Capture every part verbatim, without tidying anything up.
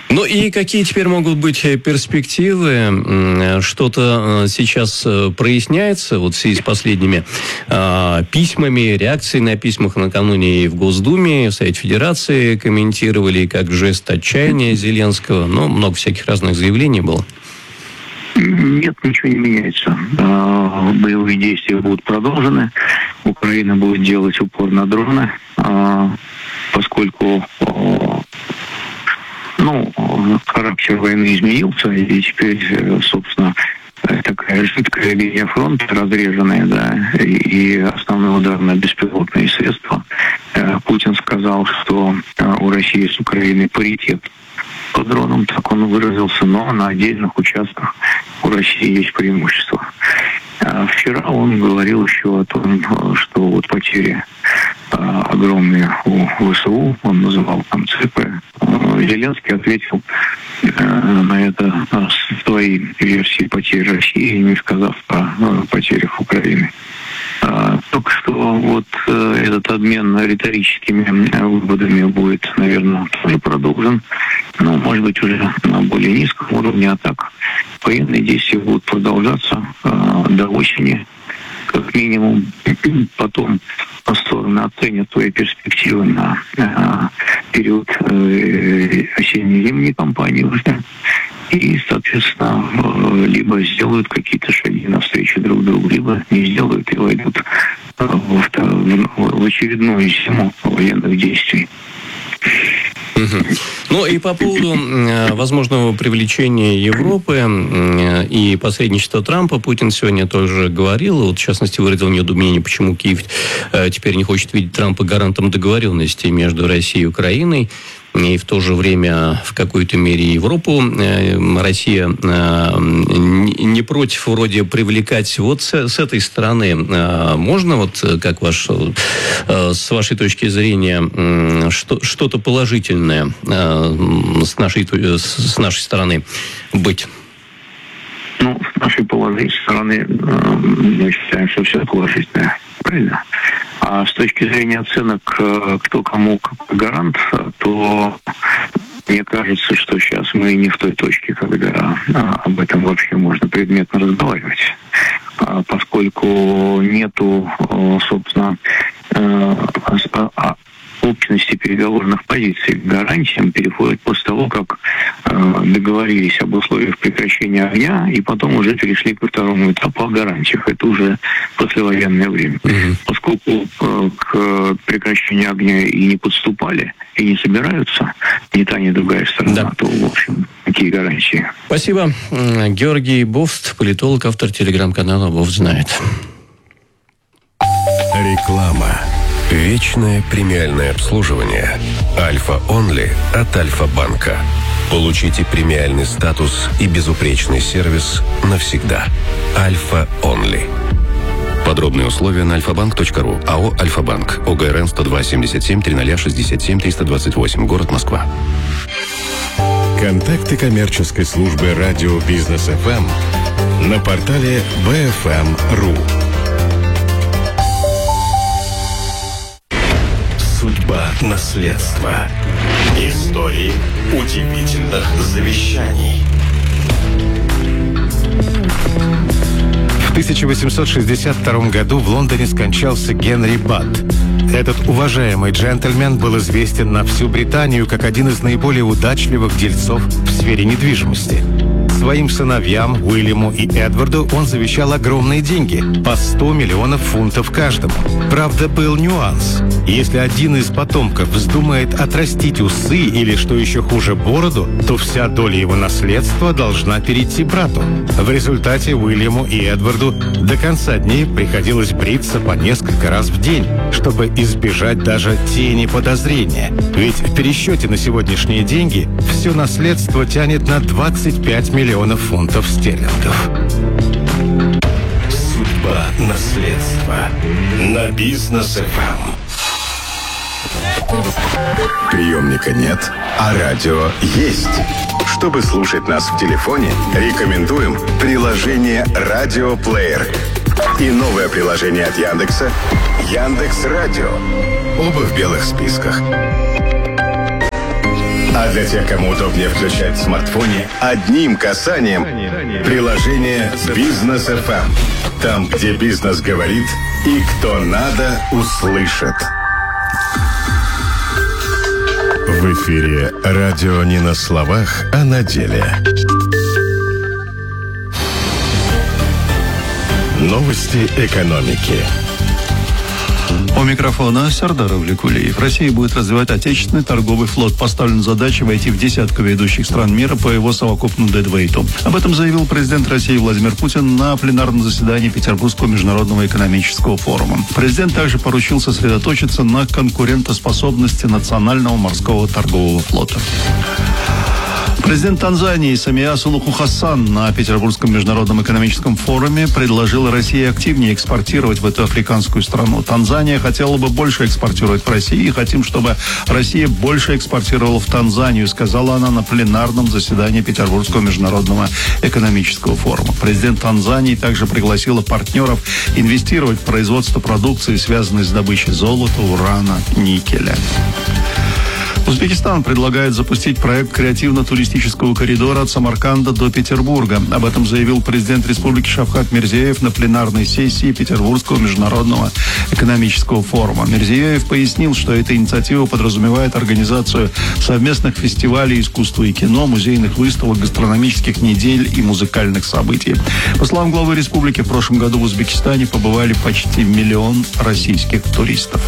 Ну и какие теперь могут быть перспективы? Что-то сейчас проясняется вот в связи с последними э, письмами, реакцией на письмах накануне и в Госдуме, и в Совете Федерации комментировали как жест отчаяния Зеленского. Ну, много всяких разных заявлений было. Нет, ничего не меняется. Боевые действия будут продолжены. Украина будет делать упор на дроны, поскольку ну, характер войны изменился, и теперь, собственно, такая жидкая линия фронта, разреженная, да, и основной удар на беспилотные средства. Путин сказал, что у России с Украиной паритет по дронам, так он выразился, но на отдельных участках у России есть преимущество. Вчера он говорил еще о том, что вот потери огромные у ВСУ, он называл там цифры. Зеленский ответил на это своей версии потерь России, не сказав о потерях Украины. Только что вот этот обмен риторическими выводами будет, наверное, тоже продолжен. Но, может быть, уже на более низком уровне, а так военные действия будут продолжаться до осени, как минимум. Потом стороны оценят свои перспективы на период осенне-зимней кампании уже. И, соответственно, либо сделают какие-то шаги навстречу друг другу, либо не сделают и войдут в, в очередную зиму военных действий. Угу. Ну и по поводу э, возможного привлечения Европы э, и посредничества Трампа, Путин сегодня тоже говорил, вот в частности выразил недоумение, почему Киев э, теперь не хочет видеть Трампа гарантом договоренности между Россией и Украиной. И в то же время в какой-то мере Европу. Россия не против вроде привлекать. Вот с, с этой стороны можно, вот как ваш, с вашей точки зрения, что, что-то положительное с нашей, с нашей стороны быть? Ну, с нашей положительной стороны мы считаем, что все положительное. Правильно? А с точки зрения оценок, кто кому какой гарант, то мне кажется, что сейчас мы не в той точке, когда об этом вообще можно предметно разговаривать. Поскольку нету, собственно, общности переговорных позиций к гарантиям переходит после того, как э, договорились об условиях прекращения огня, и потом уже перешли ко второму этапу о гарантиях. Это уже послевоенное время. Mm-hmm. Поскольку э, к прекращению огня и не подступали, и не собираются, ни та, ни другая сторона, да. То, в общем, какие гарантии. Спасибо. Георгий Бофт, политолог, автор телеграм-канала «Бофт знает». Реклама. Вечное премиальное обслуживание. Альфа Онли от Альфа-банка. Получите премиальный статус и безупречный сервис навсегда. Альфа Онли. Подробные условия на альфа банк точка ру. АО «Альфа-банк». ОГРН сто два семьдесят семь тридцать шестьдесят семь триста двадцать восемь. Город Москва. Контакты коммерческой службы радио Бизнес эф эм на портале би эф эм точка ру. Судьба наследства. Истории удивительных завещаний. В тысяча восемьсот шестьдесят втором году в Лондоне скончался Генри Батт. Этот уважаемый джентльмен был известен на всю Британию как один из наиболее удачливых дельцов в сфере недвижимости. Своим сыновьям, Уильяму и Эдварду, он завещал огромные деньги – по сто миллионов фунтов каждому. Правда, был нюанс. Если один из потомков вздумает отрастить усы или, что еще хуже, бороду, то вся доля его наследства должна перейти брату. В результате Уильяму и Эдварду до конца дней приходилось бриться по несколько раз в день, чтобы избежать даже тени подозрения. Ведь в пересчете на сегодняшние деньги все наследство тянет на двадцать пять миллионов фунтов стерлингов. Судьба наследства на Бизнес эф эм. Приемника нет, а радио есть. Чтобы слушать нас в телефоне, рекомендуем приложение «Радиоплеер» и новое приложение от Яндекса «Яндекс.Радио». Оба в белых списках. А А для тех, кому удобнее включать в смартфоне, одним касанием приложение «Бизнес эф эм». Там, где бизнес говорит и кто надо, услышит. В эфире радио не на словах, а на деле. Новости экономики. У микрофона Сардар Авликулиев. Россия будет развивать отечественный торговый флот. Поставлена задача войти в десятку ведущих стран мира по его совокупному дедвейту. Об этом заявил президент России Владимир Путин на пленарном заседании Петербургского международного экономического форума. Президент также поручил сосредоточиться на конкурентоспособности национального морского торгового флота. Президент Танзании Самия Сулуху Хасан на Петербургском международном экономическом форуме предложил России активнее экспортировать в эту африканскую страну. Танзания хотела бы больше экспортировать в Россию, и хотим, чтобы Россия больше экспортировала в Танзанию, сказала она на пленарном заседании Петербургского международного экономического форума. Президент Танзании также пригласила партнеров инвестировать в производство продукции, связанной с добычей золота, урана, никеля. Узбекистан предлагает запустить проект креативно-туристического коридора от Самарканда до Петербурга. Об этом заявил президент республики Шавкат Мирзиёев на пленарной сессии Петербургского международного экономического форума. Мирзиёев пояснил, что эта инициатива подразумевает организацию совместных фестивалей искусства и кино, музейных выставок, гастрономических недель и музыкальных событий. По словам главы республики, в прошлом году в Узбекистане побывали почти миллион российских туристов.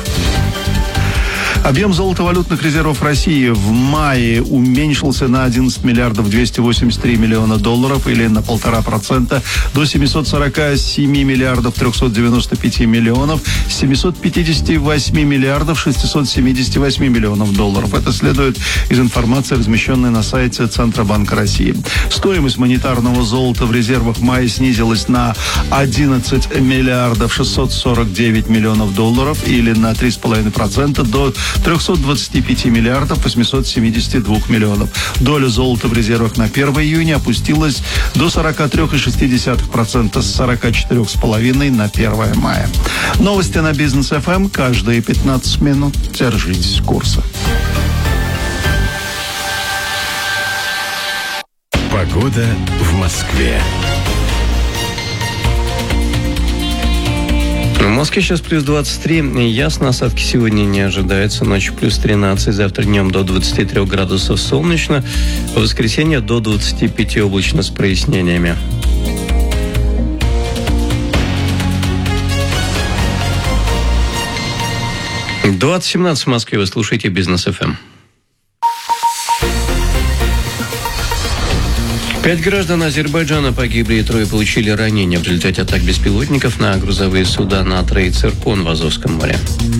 Объем золотовалютных резервов России в мае уменьшился на одиннадцать миллиардов двести восемьдесят три миллиона долларов или на полтора процента до семисот сорока семи миллиардов трехсот девяноста пяти миллионов, семисот пятидесяти восьми миллиардов шестисот семидесяти восьми миллионов долларов. Это следует из информации, размещенной на сайте Центробанка России. Стоимость монетарного золота в резервах в мае снизилась на одиннадцать миллиардов шестьсот сорок девять миллионов долларов или на три целых пять десятых процента до трехсот двадцати пяти миллиардов восемьсот семидесяти двух миллионов. Доля золота в резервах на первое июня опустилась до сорок три целых шесть десятых процента с сорока четырёх целых пяти десятых процента на первое мая. Новости на Бизнес эф эм каждые пятнадцать минут. Держитесь курса. Погода в Москве. В Москве сейчас плюс двадцать три. Ясно, осадки сегодня не ожидается. Ночью плюс тринадцать. Завтра днем до двадцати трёх градусов солнечно. В воскресенье до двадцати пяти облачно с прояснениями. двадцать семнадцать в Москве. Вы слушаете Бизнес эф эм. Пять граждан Азербайджана погибли и трое получили ранения в результате атак беспилотников на грузовые суда «Натра» и «Циркон» в Азовском море.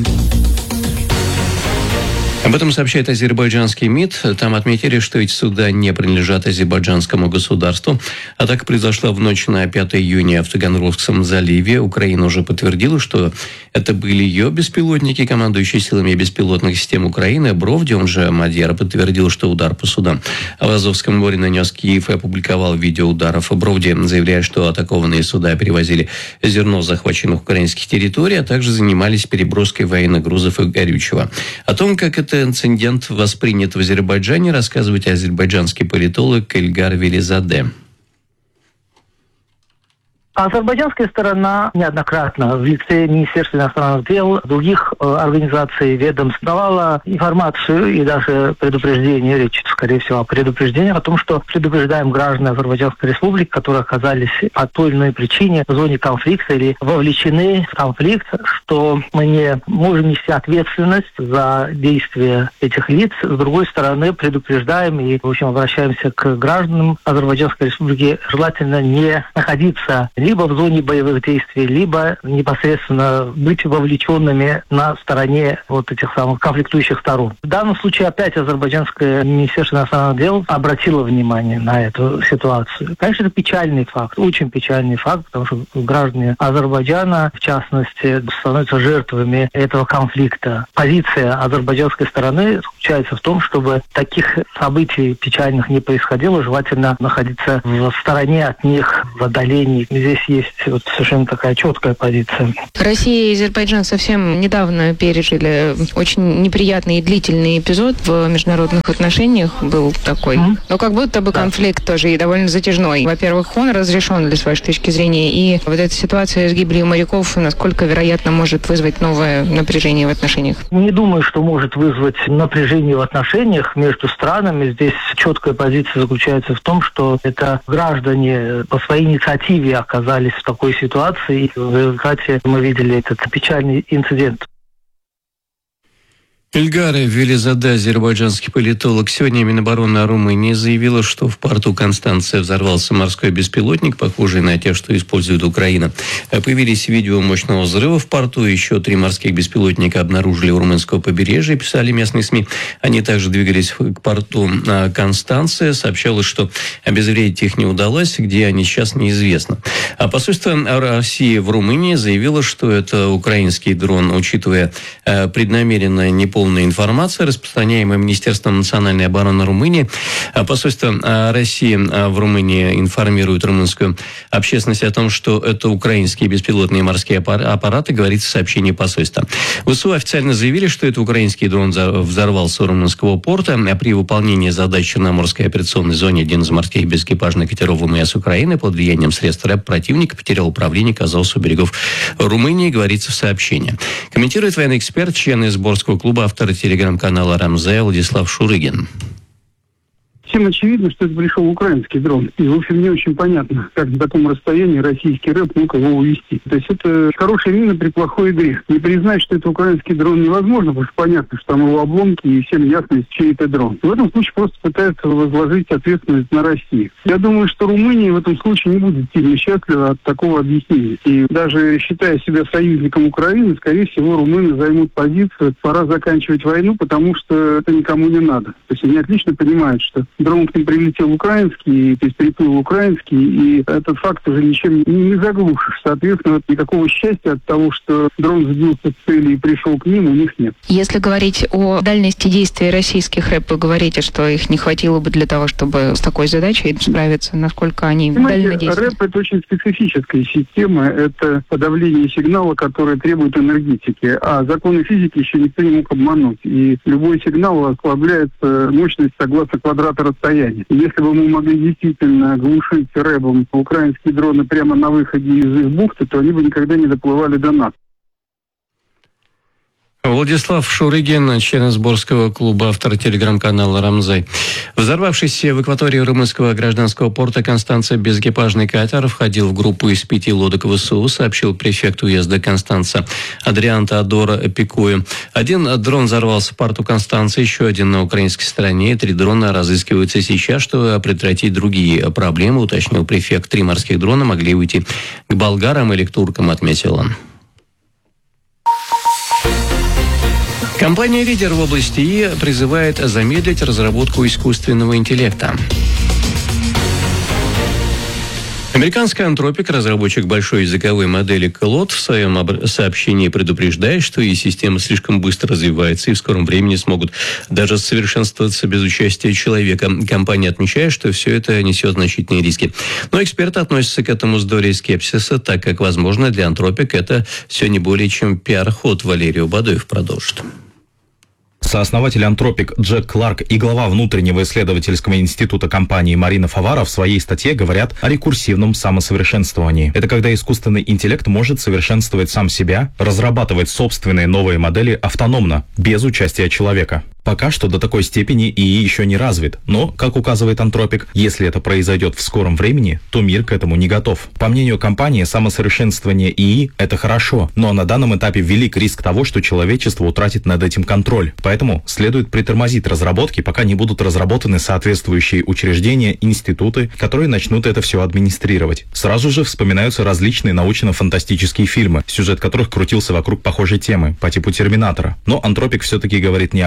Об этом сообщает азербайджанский МИД. Там отметили, что эти суда не принадлежат азербайджанскому государству. Атака произошла в ночь на пятое июня в Таганрогском заливе. Украина уже подтвердила, что это были ее беспилотники. Командующий силами беспилотных систем Украины Бровди, он же Мадьяр, подтвердил, что удар по судам в Азовском море нанес Киев и опубликовал видео ударов. Бровди заявляет, что атакованные суда перевозили зерно с захваченных украинских территорий, а также занимались переброской военных грузов и горючего. О том, как это инцидент воспринят в Азербайджане, рассказывает азербайджанский политолог Эльгар Велизаде. Азербайджанская сторона неоднократно в лице Министерства иностранных дел, других э, организаций, ведомств давала информацию и даже предупреждение, речь, скорее всего, о предупреждении о том, что предупреждаем граждан Азербайджанской республики, которые оказались по той или иной причине в зоне конфликта или вовлечены в конфликт, что мы не можем нести ответственность за действия этих лиц. С другой стороны, предупреждаем и, в общем, обращаемся к гражданам Азербайджанской республики, желательно не находиться либо в зоне боевых действий, либо непосредственно быть вовлеченными на стороне вот этих самых конфликтующих сторон. В данном случае опять азербайджанское министерство иностранных дел обратило внимание на эту ситуацию. Конечно, это печальный факт, очень печальный факт, потому что граждане Азербайджана, в частности, становятся жертвами этого конфликта. Позиция азербайджанской стороны заключается в том, чтобы таких событий печальных не происходило, желательно находиться в стороне от них, в отдалении. Здесь здесь есть вот совершенно такая четкая позиция. Россия и Азербайджан совсем недавно пережили очень неприятный и длительный эпизод в международных отношениях, был такой. Mm-hmm. Но как будто бы конфликт тоже и довольно затяжной. Во-первых, он разрешен ли с вашей точки зрения, и вот эта ситуация с гибелью моряков, насколько вероятно может вызвать новое напряжение в отношениях? Не думаю, что может вызвать напряжение в отношениях между странами. Здесь четкая позиция заключается в том, что это граждане по своей инициативе оказались в такой ситуации, и в результате мы видели этот печальный инцидент. Ильгар Велизаде, азербайджанский политолог, сегодня Минобороны Румынии заявила, что в порту Констанция взорвался морской беспилотник, похожий на те, что использует Украина. Появились видео мощного взрыва в порту. Еще три морских беспилотника обнаружили у румынского побережья, писали местные СМИ. Они также двигались к порту Констанция. Сообщалось, что обезвредить их не удалось, где они сейчас неизвестно. А посольство России в Румынии заявило, что это украинский дрон, учитывая преднамеренное неполное Полная информация, распространяемая Министерством национальной обороны Румынии. Посольство России в Румынии информирует румынскую общественность о том, что это украинские беспилотные морские аппараты, говорится в сообщении посольства. ВСУ официально заявили, что это украинский дрон взорвался у румынского порта, а при выполнении задач в Черноморской операционной зоне один из морских безэкипажных катеров ВМС Украины под влиянием средств РЭП противника потерял управление, оказался у берегов Румынии, говорится в сообщении. Комментирует военный эксперт, член Изборского клуба, автор телеграм-канала «Рамзай» Владислав Шурыгин. Всем очевидно, что это пришел украинский дрон. И, в общем, не очень понятно, как на таком расстоянии российский рэп мог его увести. То есть это хорошая мина при плохой игре. Не признать, что это украинский дрон, невозможно, потому что понятно, что там его обломки, и всем ясно, чей это дрон. В этом случае просто пытаются возложить ответственность на Россию. Я думаю, что Румыния в этом случае не будет сильно счастлива от такого объяснения. И даже считая себя союзником Украины, скорее всего, румыны займут позицию, пора заканчивать войну, потому что это никому не надо. То есть они отлично понимают, что дрон к ним прилетел украинский, то есть приплыл украинский, и этот факт уже ничем не заглушишь. Соответственно, никакого счастья от того, что дрон сбился с цели и пришел к ним, у них нет. Если говорить о дальности действий российских рэп, вы говорите, что их не хватило бы для того, чтобы с такой задачей справиться, насколько они дально действуют? рэп — это очень специфическая система, это подавление сигнала, который требует энергетики, а законы физики еще никто не мог обмануть, и любой сигнал ослабляется мощность согласно квадрату расстояния. Если бы мы могли действительно глушить рэбом украинские дроны прямо на выходе из их бухты, то они бы никогда не доплывали до нас. Владислав Шурыгин, член Изборского клуба, автор телеграм-канала «Рамзай». Взорвавшийся в акватории румынского гражданского порта Констанция безэкипажный катер входил в группу из пяти лодок ВСУ, сообщил префект уезда Констанца Адриан Теодора Пикую. Один дрон взорвался в порту Констанции, еще один на украинской стороне. Три дрона разыскиваются сейчас, чтобы предотвратить другие проблемы, уточнил префект. Три морских дрона могли уйти к болгарам или к туркам, отметил он. Компания-лидер в области ИИ призывает замедлить разработку искусственного интеллекта. Американская Anthropic, разработчик большой языковой модели Claude, в своем сообщении предупреждает, что и система слишком быстро развивается и в скором времени смогут даже совершенствоваться без участия человека. Компания отмечает, что все это несет значительные риски. Но эксперты относятся к этому с долей скепсиса, так как, возможно, для Anthropic это все не более чем пиар-ход. Валерий Бадоев продолжит. Сооснователь Anthropic Джек Кларк и глава внутреннего исследовательского института компании Марина Фавара в своей статье говорят о рекурсивном самосовершенствовании. Это когда искусственный интеллект может совершенствовать сам себя, разрабатывать собственные новые модели автономно, без участия человека. Пока что до такой степени ИИ еще не развит, но, как указывает Anthropic, если это произойдет в скором времени, то мир к этому не готов. По мнению компании, самосовершенствование ИИ – это хорошо, но на данном этапе велик риск того, что человечество утратит над этим контроль. Поэтому следует притормозить разработки, пока не будут разработаны соответствующие учреждения, институты, которые начнут это все администрировать. Сразу же вспоминаются различные научно-фантастические фильмы, сюжет которых крутился вокруг похожей темы, по типу «Терминатора». Но Anthropic все-таки говорит не о восстании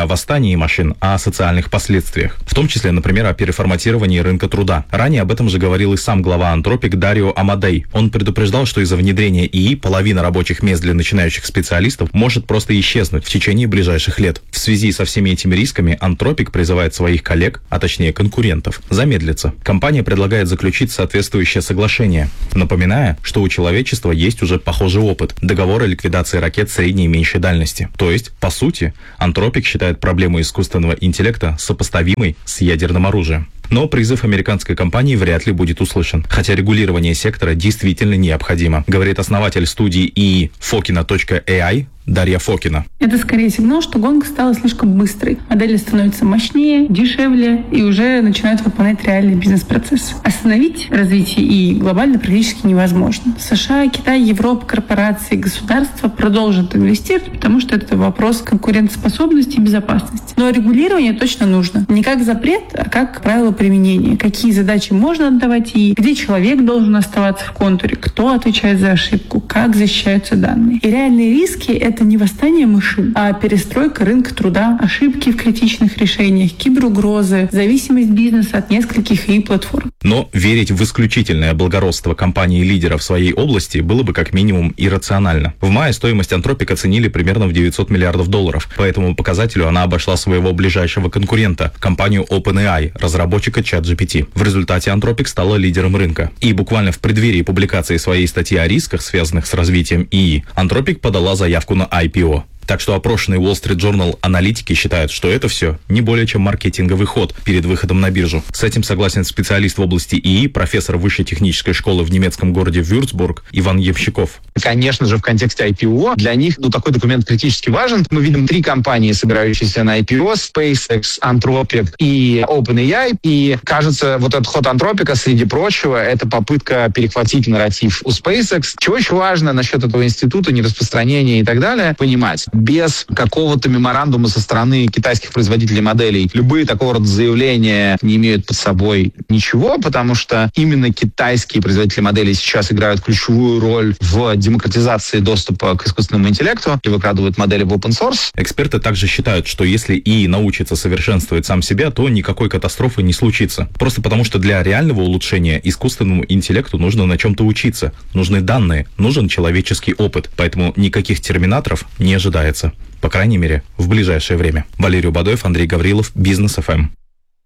создании машин, а о социальных последствиях. В том числе, например, о переформатировании рынка труда. Ранее об этом же говорил и сам глава Anthropic Дарио Амадей. Он предупреждал, что из-за внедрения ИИ половина рабочих мест для начинающих специалистов может просто исчезнуть в течение ближайших лет. В связи со всеми этими рисками Anthropic призывает своих коллег, а точнее конкурентов, замедлиться. Компания предлагает заключить соответствующее соглашение, напоминая, что у человечества есть уже похожий опыт – договор о ликвидации ракет средней и меньшей дальности. То есть, по сути, Anthropic считает проблему искусственного интеллекта сопоставимой с ядерным оружием. Но призыв американской компании вряд ли будет услышан, хотя регулирование сектора действительно необходимо, говорит основатель студии ИИ Фокина точка эй ай Дарья Фокина. Это скорее сигнал, что гонка стала слишком быстрой. Модели становятся мощнее, дешевле и уже начинают выполнять реальный бизнес-процесс. Остановить развитие ИИ глобально практически невозможно. США, Китай, Европа, корпорации, государства продолжат инвестировать, потому что это вопрос конкурентоспособности и безопасности. Но регулирование точно нужно. Не как запрет, а как правило применения. Какие задачи можно отдавать ИИ, где человек должен оставаться в контуре, кто отвечает за ошибку, как защищаются данные. И реальные риски — это не восстание машин, а перестройка рынка труда, ошибки в критичных решениях, киберугрозы, зависимость бизнеса от нескольких ИИ-платформ. Но верить в исключительное благородство компании-лидера в своей области было бы как минимум иррационально. В мае стоимость Anthropic оценили примерно в девятьсот миллиардов долларов. По этому показателю она обошла своего ближайшего конкурента, компанию OpenAI, разработчика ChatGPT. В результате Anthropic стала лидером рынка. И буквально в преддверии публикации своей статьи о рисках, связанных с развитием ИИ, Anthropic подала заявку на ай пи о. Так что опрошенные Wall Street Journal аналитики считают, что это все не более чем маркетинговый ход перед выходом на биржу. С этим согласен специалист в области ИИ, профессор высшей технической школы в немецком городе Вюрцбург Иван Ямщиков. Конечно же, в контексте ай пи о для них ну, такой документ критически важен. Мы видим три компании, собирающиеся на ай пи о: SpaceX, Anthropic и OpenAI. И, кажется, вот этот ход Anthropic, среди прочего, это попытка перехватить нарратив у SpaceX. Чего еще важно насчет этого института, нераспространения и так далее, понимать. Без какого-то меморандума со стороны китайских производителей моделей любые такого рода заявления не имеют под собой ничего, потому что именно китайские производители моделей сейчас играют ключевую роль в демократизации доступа к искусственному интеллекту и выкладывают модели в open source. Эксперты также считают, что если ИИ научится совершенствовать сам себя, то никакой катастрофы не случится. Просто потому, что для реального улучшения искусственному интеллекту нужно на чем-то учиться. Нужны данные, нужен человеческий опыт. Поэтому никаких терминаторов не ожидается. По крайней мере, в ближайшее время. Валерий Убадоев, Андрей Гаврилов, Бизнес эф эм.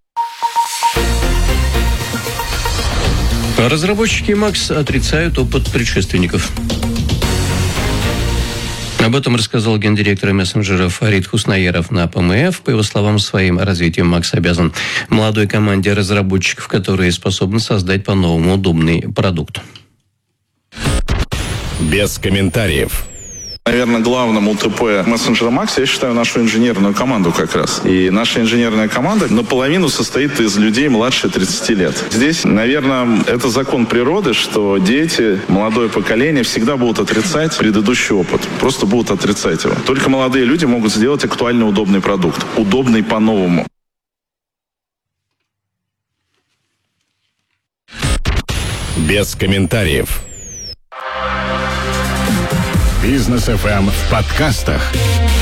Разработчики Макс отрицают опыт предшественников. Об этом рассказал гендиректор мессенджеров Фарид Хуснаеров на ПМФ. По его словам, своим развитием Макс обязан молодой команде разработчиков, которые способны создать по-новому удобный продукт. Без комментариев. Наверное, главным УТП мессенджера Макс, я считаю, нашу инженерную команду как раз. И наша инженерная команда наполовину состоит из людей младше тридцати лет. Здесь, наверное, это закон природы, что дети, молодое поколение всегда будут отрицать предыдущий опыт. Просто будут отрицать его. Только молодые люди могут сделать актуально удобный продукт. Удобный по-новому. Без комментариев. Бизнес эф эм в подкастах.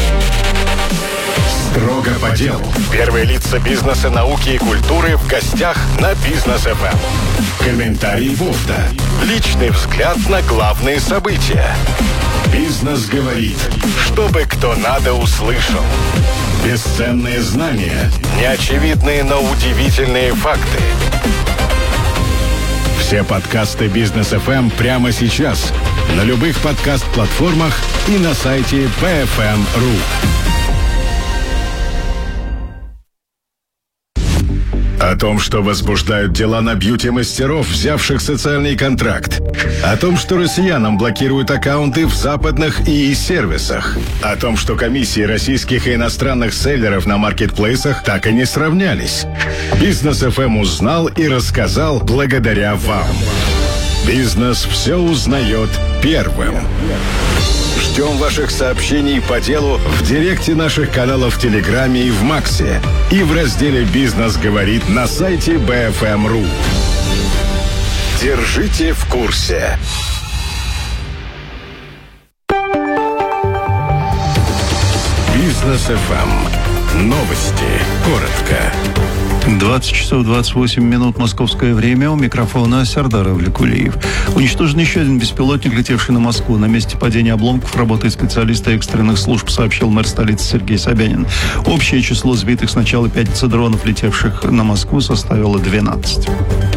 Строго по делу. Первые лица бизнеса, науки и культуры в гостях на Бизнес эф эм. Комментарий Вовда. Личный взгляд на главные события. Бизнес говорит, чтобы кто надо услышал. Бесценные знания, неочевидные, но удивительные факты. Все подкасты Бизнес эф эм прямо сейчас на любых подкаст-платформах и на сайте би эф эм точка ру. О том, что возбуждают дела на бьюти-мастеров, взявших социальный контракт. О том, что россиянам блокируют аккаунты в западных ИИ-сервисах. О том, что комиссии российских и иностранных селлеров на маркетплейсах так и не сравнялись. Бизнес эф эм узнал и рассказал благодаря вам. Бизнес все узнает первым. Ждем ваших сообщений по делу в директе наших каналов в Телеграме и в Максе. И в разделе «Бизнес говорит» на сайте би эф эм точка ру. Держите в курсе. Бизнес эф эм Новости. Коротко. двадцать часов двадцать восемь минут московское время. У микрофона Сардар Авликулиев. Уничтожен еще один беспилотник, летевший на Москву. На месте падения обломков работает специалисты экстренных служб, сообщил мэр столицы Сергей Собянин. Общее число сбитых с начала пятницы дронов, летевших на Москву, составило двенадцать.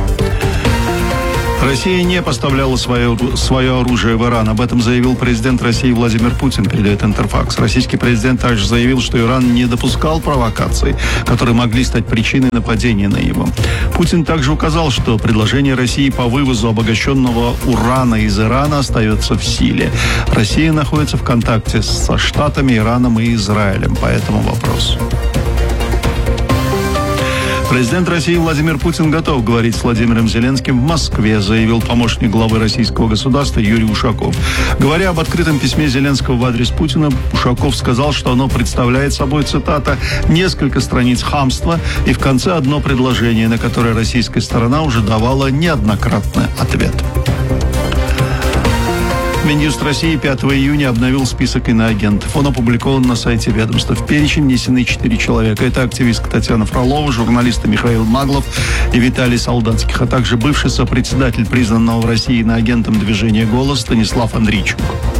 Россия не поставляла свое, свое оружие в Иран. Об этом заявил президент России Владимир Путин, передает Интерфакс. Российский президент также заявил, что Иран не допускал провокаций, которые могли стать причиной нападения на него. Путин также указал, что предложение России по вывозу обогащенного урана из Ирана остается в силе. Россия находится в контакте со Штатами, Ираном и Израилем по этому вопросу. Президент России Владимир Путин готов говорить с Владимиром Зеленским в Москве, заявил помощник главы российского государства Юрий Ушаков. Говоря об открытом письме Зеленского в адрес Путина, Ушаков сказал, что оно представляет собой, цитата, «несколько страниц хамства» и в конце одно предложение, на которое российская сторона уже давала неоднократный ответ. Минюст России пятого июня обновил список иноагентов. Он опубликован на сайте ведомства. В перечень внесены четыре человека. Это активистка Татьяна Фролова, журналисты Михаил Маглов и Виталий Солдатских, а также бывший сопредседатель признанного в России иноагентом движения «Голос» Станислав Андрийчук.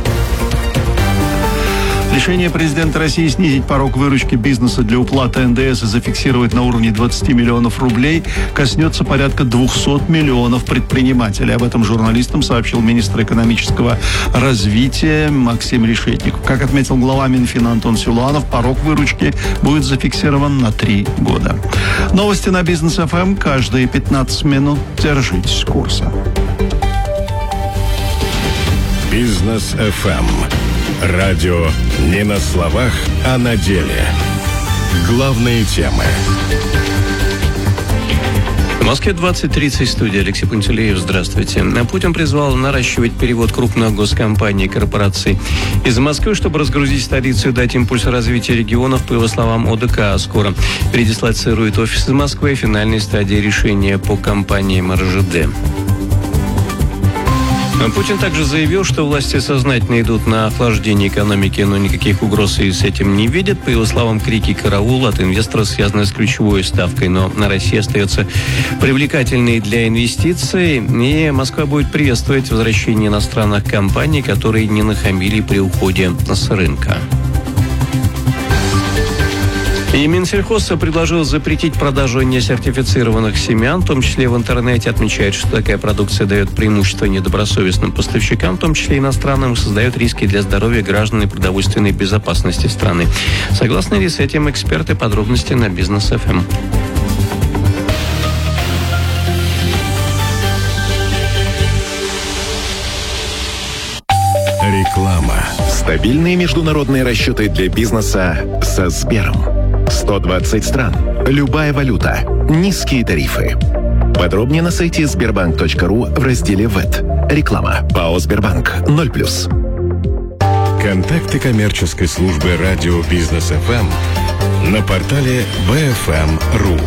Решение президента России снизить порог выручки бизнеса для уплаты эн дэ эс и зафиксировать на уровне двадцать миллионов рублей коснется порядка двухсот миллионов предпринимателей. Об этом журналистам сообщил министр экономического развития Максим Решетников. Как отметил глава Минфина Антон Силуанов, порог выручки будет зафиксирован на три года. Новости на Бизнес эф эм каждые пятнадцать минут. Держитесь курса. Бизнес эф эм. Радио не на словах, а на деле. Главные темы. В Москве двадцать тридцать, студия Алексей Пантелеев. Здравствуйте. Путин призвал наращивать перевод крупных госкомпаний и корпораций из Москвы, чтобы разгрузить столицу и дать импульс развитию регионов. По его словам, о дэ ка скоро передислоцирует офис из Москвы. Финальной стадии решения по компаниям эр жэ дэ. Путин также заявил, что власти сознательно идут на охлаждение экономики, но никаких угроз и с этим не видят. По его словам, крики «караул» от инвесторов связаны с ключевой ставкой, но на России остается привлекательной для инвестиций, и Москва будет приветствовать возвращение иностранных компаний, которые не нахамили при уходе с рынка. И Минсельхоз предложил запретить продажу несертифицированных семян, в том числе в интернете. Отмечает, что такая продукция дает преимущество недобросовестным поставщикам, в том числе иностранным, и создает риски для здоровья граждан и продовольственной безопасности страны. Согласны ли с этим эксперты? Подробности на Бизнес эф эм. Реклама. Стабильные международные расчеты для бизнеса со Сбером. сто двадцать стран. Любая валюта. Низкие тарифы. Подробнее на сайте сбербанк точка ру в разделе ВЭТ. Реклама. ПАО «Сбербанк» ноль плюс. Контакты коммерческой службы радио Бизнес эф эм на портале бэ эф эм точка ру.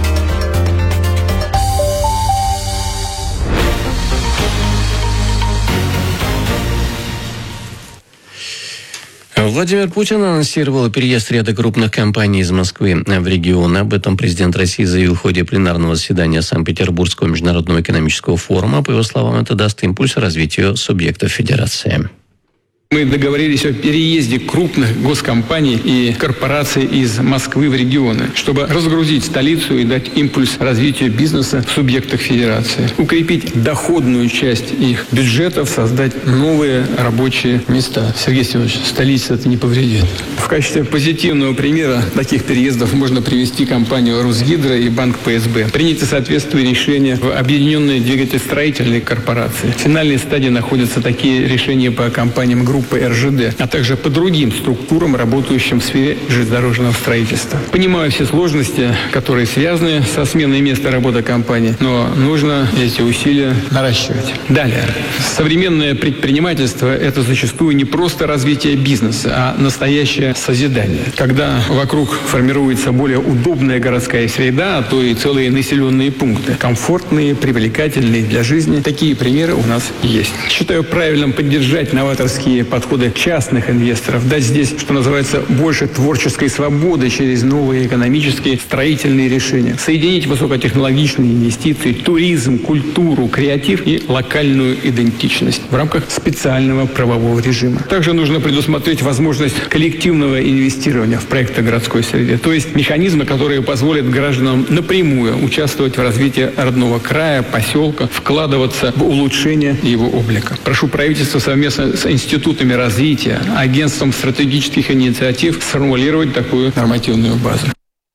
Владимир Путин анонсировал переезд ряда крупных компаний из Москвы в регион. Об этом президент России заявил в ходе пленарного заседания Санкт-Петербургского международного экономического форума. По его словам, это даст импульс развитию субъектов федерации. Мы договорились о переезде крупных госкомпаний и корпораций из Москвы в регионы, чтобы разгрузить столицу и дать импульс развитию бизнеса в субъектах федерации, укрепить доходную часть их бюджетов, создать новые рабочие места. Сергей Семенович, столица это не повредит. В качестве позитивного примера таких переездов можно привести компанию «Русгидро» и банк пэ эс бэ. Приняты соответствующие решения в объединенной двигателестроительной корпорации. В финальной стадии находятся такие решения по компаниям группы по эр жэ дэ, а также по другим структурам, работающим в сфере железнодорожного строительства. Понимаю все сложности, которые связаны со сменой места работы компании, но нужно эти усилия наращивать. Далее. Современное предпринимательство – это зачастую не просто развитие бизнеса, а настоящее созидание. Когда вокруг формируется более удобная городская среда, а то и целые населенные пункты, комфортные, привлекательные для жизни, такие примеры у нас есть. Считаю правильным поддержать новаторские инновационные подходы частных инвесторов, дать здесь, что называется, больше творческой свободы через новые экономические строительные решения, соединить высокотехнологичные инвестиции, туризм, культуру, креатив и локальную идентичность в рамках специального правового режима. Также нужно предусмотреть возможность коллективного инвестирования в проекты городской среды, то есть механизмы, которые позволят гражданам напрямую участвовать в развитии родного края, поселка, вкладываться в улучшение его облика. Прошу правительство совместно с институтами развития, агентством стратегических инициатив сформулировать такую нормативную базу.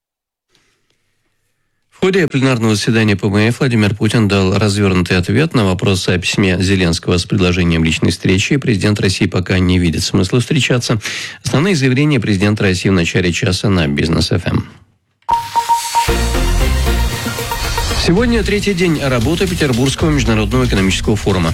В ходе пленарного заседания ПМФ Владимир Путин дал развернутый ответ на вопрос о письме Зеленского с предложением личной встречи. Президент России пока не видит смысла встречаться. Основные заявления президента России в начале часа на Бизнес эф эм. Сегодня третий день работы Петербургского международного экономического форума.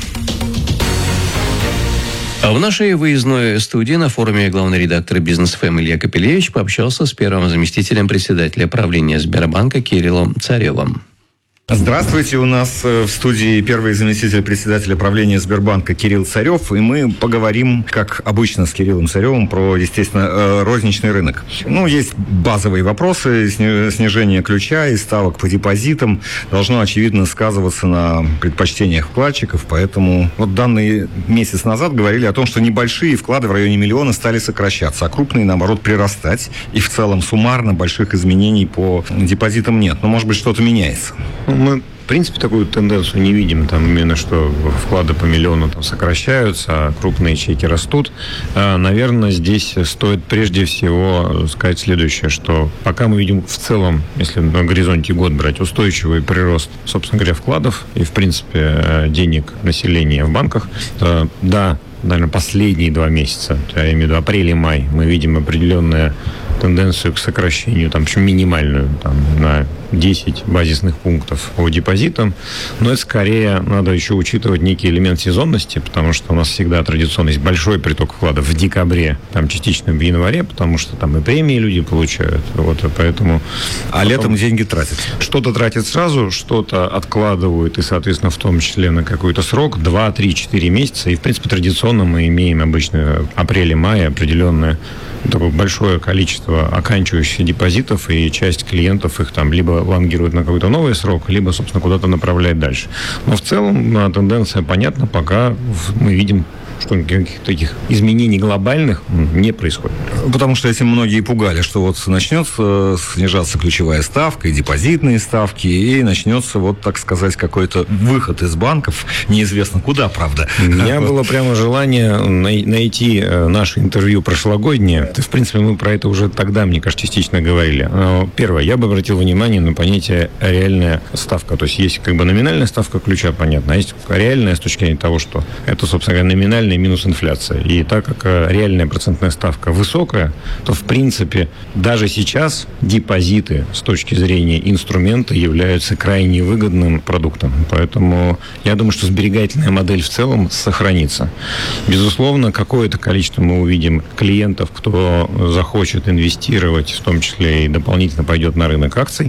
А в нашей выездной студии на форуме главный редактор Бизнес эф эм Илья Капелевич пообщался с первым заместителем председателя правления Сбербанка Кириллом Царевым. Здравствуйте, у нас в студии первый заместитель председателя правления Сбербанка Кирилл Царев, и мы поговорим, как обычно, с Кириллом Царевым про, естественно, розничный рынок. Ну, есть базовые вопросы, снижение ключа и ставок по депозитам должно, очевидно, сказываться на предпочтениях вкладчиков, поэтому вот данные месяц назад говорили о том, что небольшие вклады в районе миллиона стали сокращаться, а крупные, наоборот, прирастать, и в целом суммарно больших изменений по депозитам нет. Но, может быть, что-то меняется. Мы, в принципе, такую тенденцию не видим, там именно что вклады по миллиону там сокращаются, а крупные чеки растут. А, наверное, здесь стоит прежде всего сказать следующее, что пока мы видим в целом, если на горизонте год брать, устойчивый прирост, собственно говоря, вкладов и, в принципе, денег населения в банках, то, да, наверное, последние два месяца, я имею в виду апрель и май, мы видим определенную тенденцию к сокращению, там, причем минимальную, там, на десять базисных пунктов по депозитам, но это скорее надо еще учитывать некий элемент сезонности, потому что у нас всегда традиционно есть большой приток вкладов в декабре, там частично в январе, потому что там и премии люди получают, вот, и поэтому... А потом летом деньги тратят? Что-то тратят сразу, что-то откладывают, и, соответственно, в том числе на какой-то срок, два, три, четыре месяца, и, в принципе, традиционно мы имеем обычно апрель-май определенное такое большое количество оканчивающихся депозитов, и часть клиентов их там либо лонгирует на какой-то новый срок, либо, собственно, куда-то направляет дальше. Но в целом тенденция понятна, пока мы видим, что никаких таких изменений глобальных не происходит. Потому что этим многие пугали, что вот начнется снижаться ключевая ставка и депозитные ставки, и начнется, вот так сказать, какой-то выход из банков, неизвестно куда, правда. У меня было прямо желание найти наше интервью прошлогоднее. В принципе, мы про это уже тогда, мне кажется, частично говорили. Первое, я бы обратил внимание на понятие реальная ставка. То есть есть как бы номинальная ставка ключа, понятно, а есть реальная с точки зрения того, что это, собственно говоря, номинальная минус инфляция. И так как реальная процентная ставка высокая, то, в принципе, даже сейчас депозиты с точки зрения инструмента являются крайне выгодным продуктом. Поэтому я думаю, что сберегательная модель в целом сохранится. Безусловно, какое-то количество мы увидим клиентов, кто захочет инвестировать, в том числе и дополнительно пойдет на рынок акций.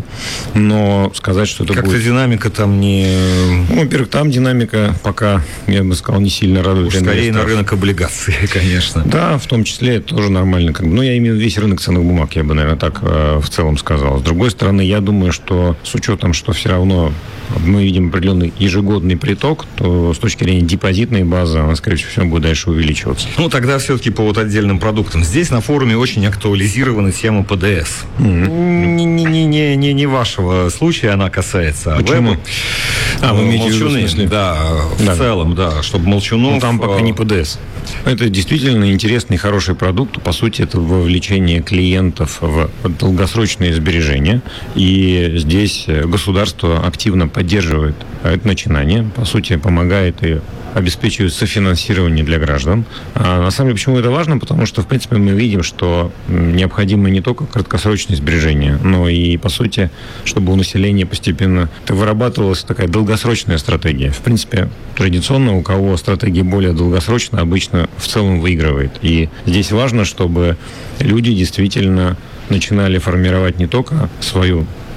Но сказать, что это как-то будет... динамика там не... Ну, во-первых, там динамика пока, я бы сказал, не сильно радует. Скорее на рынок облигаций, конечно. Да, в том числе это тоже нормально. Как бы, ну, я имею в виду весь рынок ценных бумаг, я бы, наверное, так э, в целом сказал. С другой стороны, я думаю, что с учетом, что все равно мы видим определенный ежегодный приток, то с точки зрения депозитной базы она, скорее всего, будет дальше увеличиваться. Ну, тогда все-таки по вот отдельным продуктам. Здесь на форуме очень актуализирована тема пэ дэ эс. Mm-hmm. Не, не, не, не, не, не вашего случая она касается. Почему? Веб... А, вы имеете в виду, в смысле? Да, в да. целом, да, чтобы молчунов... Ну, там пока не пэ дэ эс. Это действительно интересный, хороший продукт. По сути, это вовлечение клиентов в долгосрочные сбережения. И здесь государство активно поддерживает это начинание. По сути, помогает и обеспечивает софинансирование для граждан. А на самом деле, почему это важно? Потому что, в принципе, мы видим, что необходимо не только краткосрочные сбережения, но и, по сути, чтобы у населения постепенно вырабатывалась такая долгосрочная стратегия. В принципе, традиционно у кого стратегия более долгосрочная, обычно в целом выигрывает. И здесь важно, чтобы люди действительно начинали формировать не только свою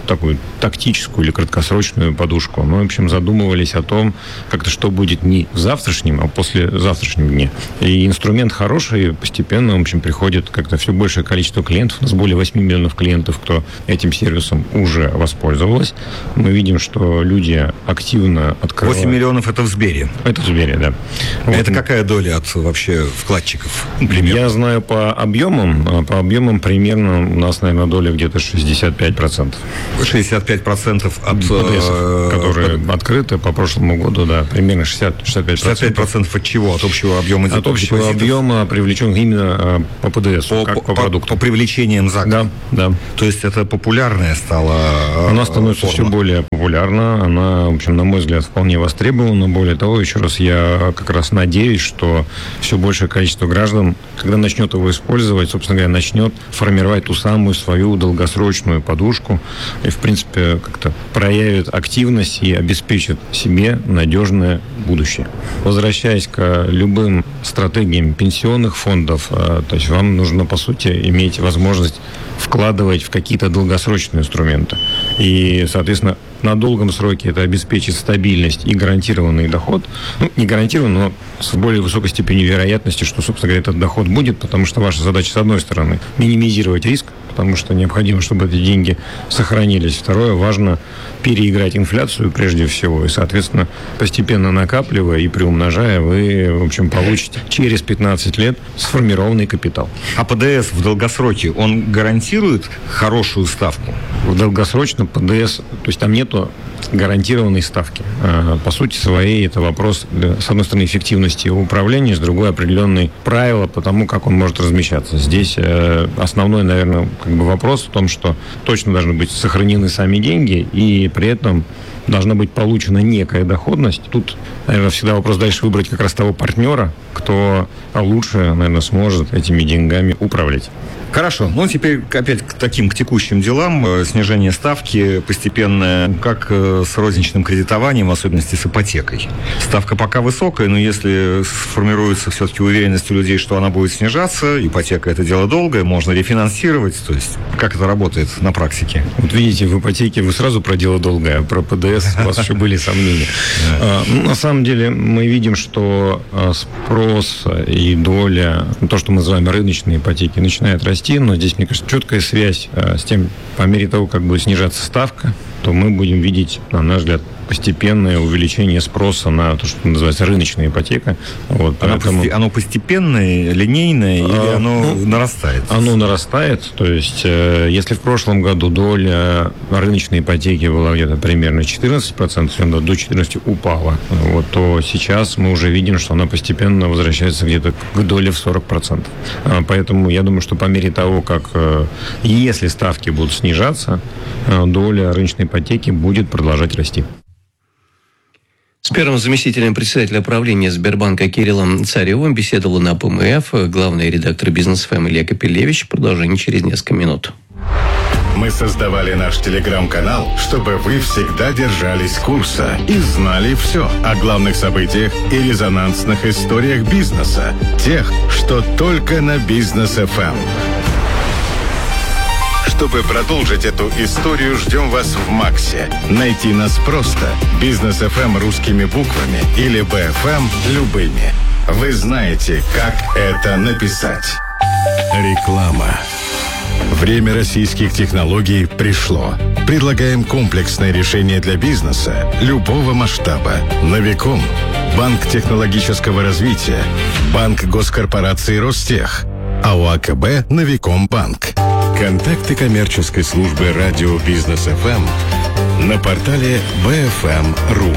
такую тактическую или краткосрочную подушку. Мы, в общем, задумывались о том, как-то что будет не в завтрашнем, а после завтрашнем дне. И инструмент хороший, постепенно, в общем, приходит как-то все большее количество клиентов. У нас более восемь миллионов клиентов, кто этим сервисом уже воспользовалась. Мы видим, что люди активно открывают... восемь миллионов это в Сбере? Это в Сбере, да. Это вот. Какая доля от вообще вкладчиков? Примерно? Я знаю по объемам. По объемам примерно у нас, наверное, доля где-то шестьдесят пять процентов. шестьдесят пять процентов от... ПДСов, которые под... открыты по прошлому году, да, примерно шестьдесят пять процентов. шестьдесят пять процентов от чего? От общего объема депозитов? От общего объема, привлеченных именно по ПДСу, по, как по, по продукту. По привлечениям ЗАГ? Да, да. То есть это популярная стала Она становится форма. Все более популярна. Она, в общем, на мой взгляд, вполне востребована. Более того, еще раз, я как раз надеюсь, что все большее количество граждан, когда начнет его использовать, собственно говоря, начнет формировать ту самую свою долгосрочную подушку и, в принципе, как-то проявит активность и обеспечит себе надежное будущее. Возвращаясь к любым стратегиям пенсионных фондов, то есть вам нужно, по сути, иметь возможность вкладывать в какие-то долгосрочные инструменты. И, соответственно, на долгом сроке это обеспечит стабильность и гарантированный доход. Ну, не гарантированный, но с более высокой степенью вероятности, что, собственно говоря, этот доход будет, потому что ваша задача, с одной стороны, минимизировать риск, потому что необходимо, чтобы эти деньги сохранились. Второе, важно переиграть инфляцию прежде всего, и, соответственно, постепенно накапливая и приумножая, вы, в общем, получите через пятнадцать лет сформированный капитал. А ПДС в долгосроке, он гарантирует хорошую ставку? В долгосрочном ПДС, то есть там нету гарантированной ставки. По сути своей, это вопрос, с одной стороны, эффективности управления, с другой, определенные правила по тому, как он может размещаться. Здесь основной, наверное, как бы вопрос в том, что точно должны быть сохранены сами деньги, и при этом должна быть получена некая доходность. Тут, наверное, всегда вопрос дальше выбрать как раз того партнера, кто лучше, наверное, сможет этими деньгами управлять. Хорошо. Ну, теперь опять к таким, к текущим делам. Снижение ставки постепенное, как с розничным кредитованием, в особенности с ипотекой. Ставка пока высокая, но если сформируется все-таки уверенность у людей, что она будет снижаться, ипотека – это дело долгое, можно рефинансировать. То есть, как это работает на практике? Вот видите, в ипотеке вы сразу про дело долгое, а про ПДС у вас еще были сомнения. На самом деле, мы видим, что спрос и доля, то, что мы называем рыночной ипотеки, начинает расти. Но здесь, мне кажется, четкая связь с тем, по мере того, как будет снижаться ставка, то мы будем видеть, на наш взгляд, постепенное увеличение спроса на то, что называется рыночная ипотека. Вот, оно, поэтому... пости... оно постепенное, линейное, или а, оно ну, нарастает? Оно нарастает. То есть, э, если в прошлом году доля рыночной ипотеки была где-то примерно четырнадцать процентов, она до четырнадцати процентов упала, вот, то сейчас мы уже видим, что она постепенно возвращается где-то к доле в сорок процентов. А, поэтому я думаю, что по мере того, как, э, если ставки будут снижаться, э, доля рыночной ипотеки будет продолжать расти. С первым заместителем председателя правления Сбербанка Кириллом Царевым беседовал на ПМФ главный редактор «Бизнес эф эм» Илья Капелевич. Продолжение через несколько минут. Мы создавали наш телеграм-канал, чтобы вы всегда держались курса и знали все о главных событиях и резонансных историях бизнеса. Тех, что только на Бизнес эф эм. Чтобы продолжить эту историю, ждем вас в Максе. Найти нас просто. Бизнес эф эм русскими буквами или би эф эм любыми. Вы знаете, как это написать. Реклама. Время российских технологий пришло. Предлагаем комплексное решение для бизнеса любого масштаба. Новиком. Банк технологического развития. Банк госкорпорации Ростех. АО АКБ Новиком Банк. Контакты коммерческой службы радио Бизнес эф эм на портале би эф эм точка ру.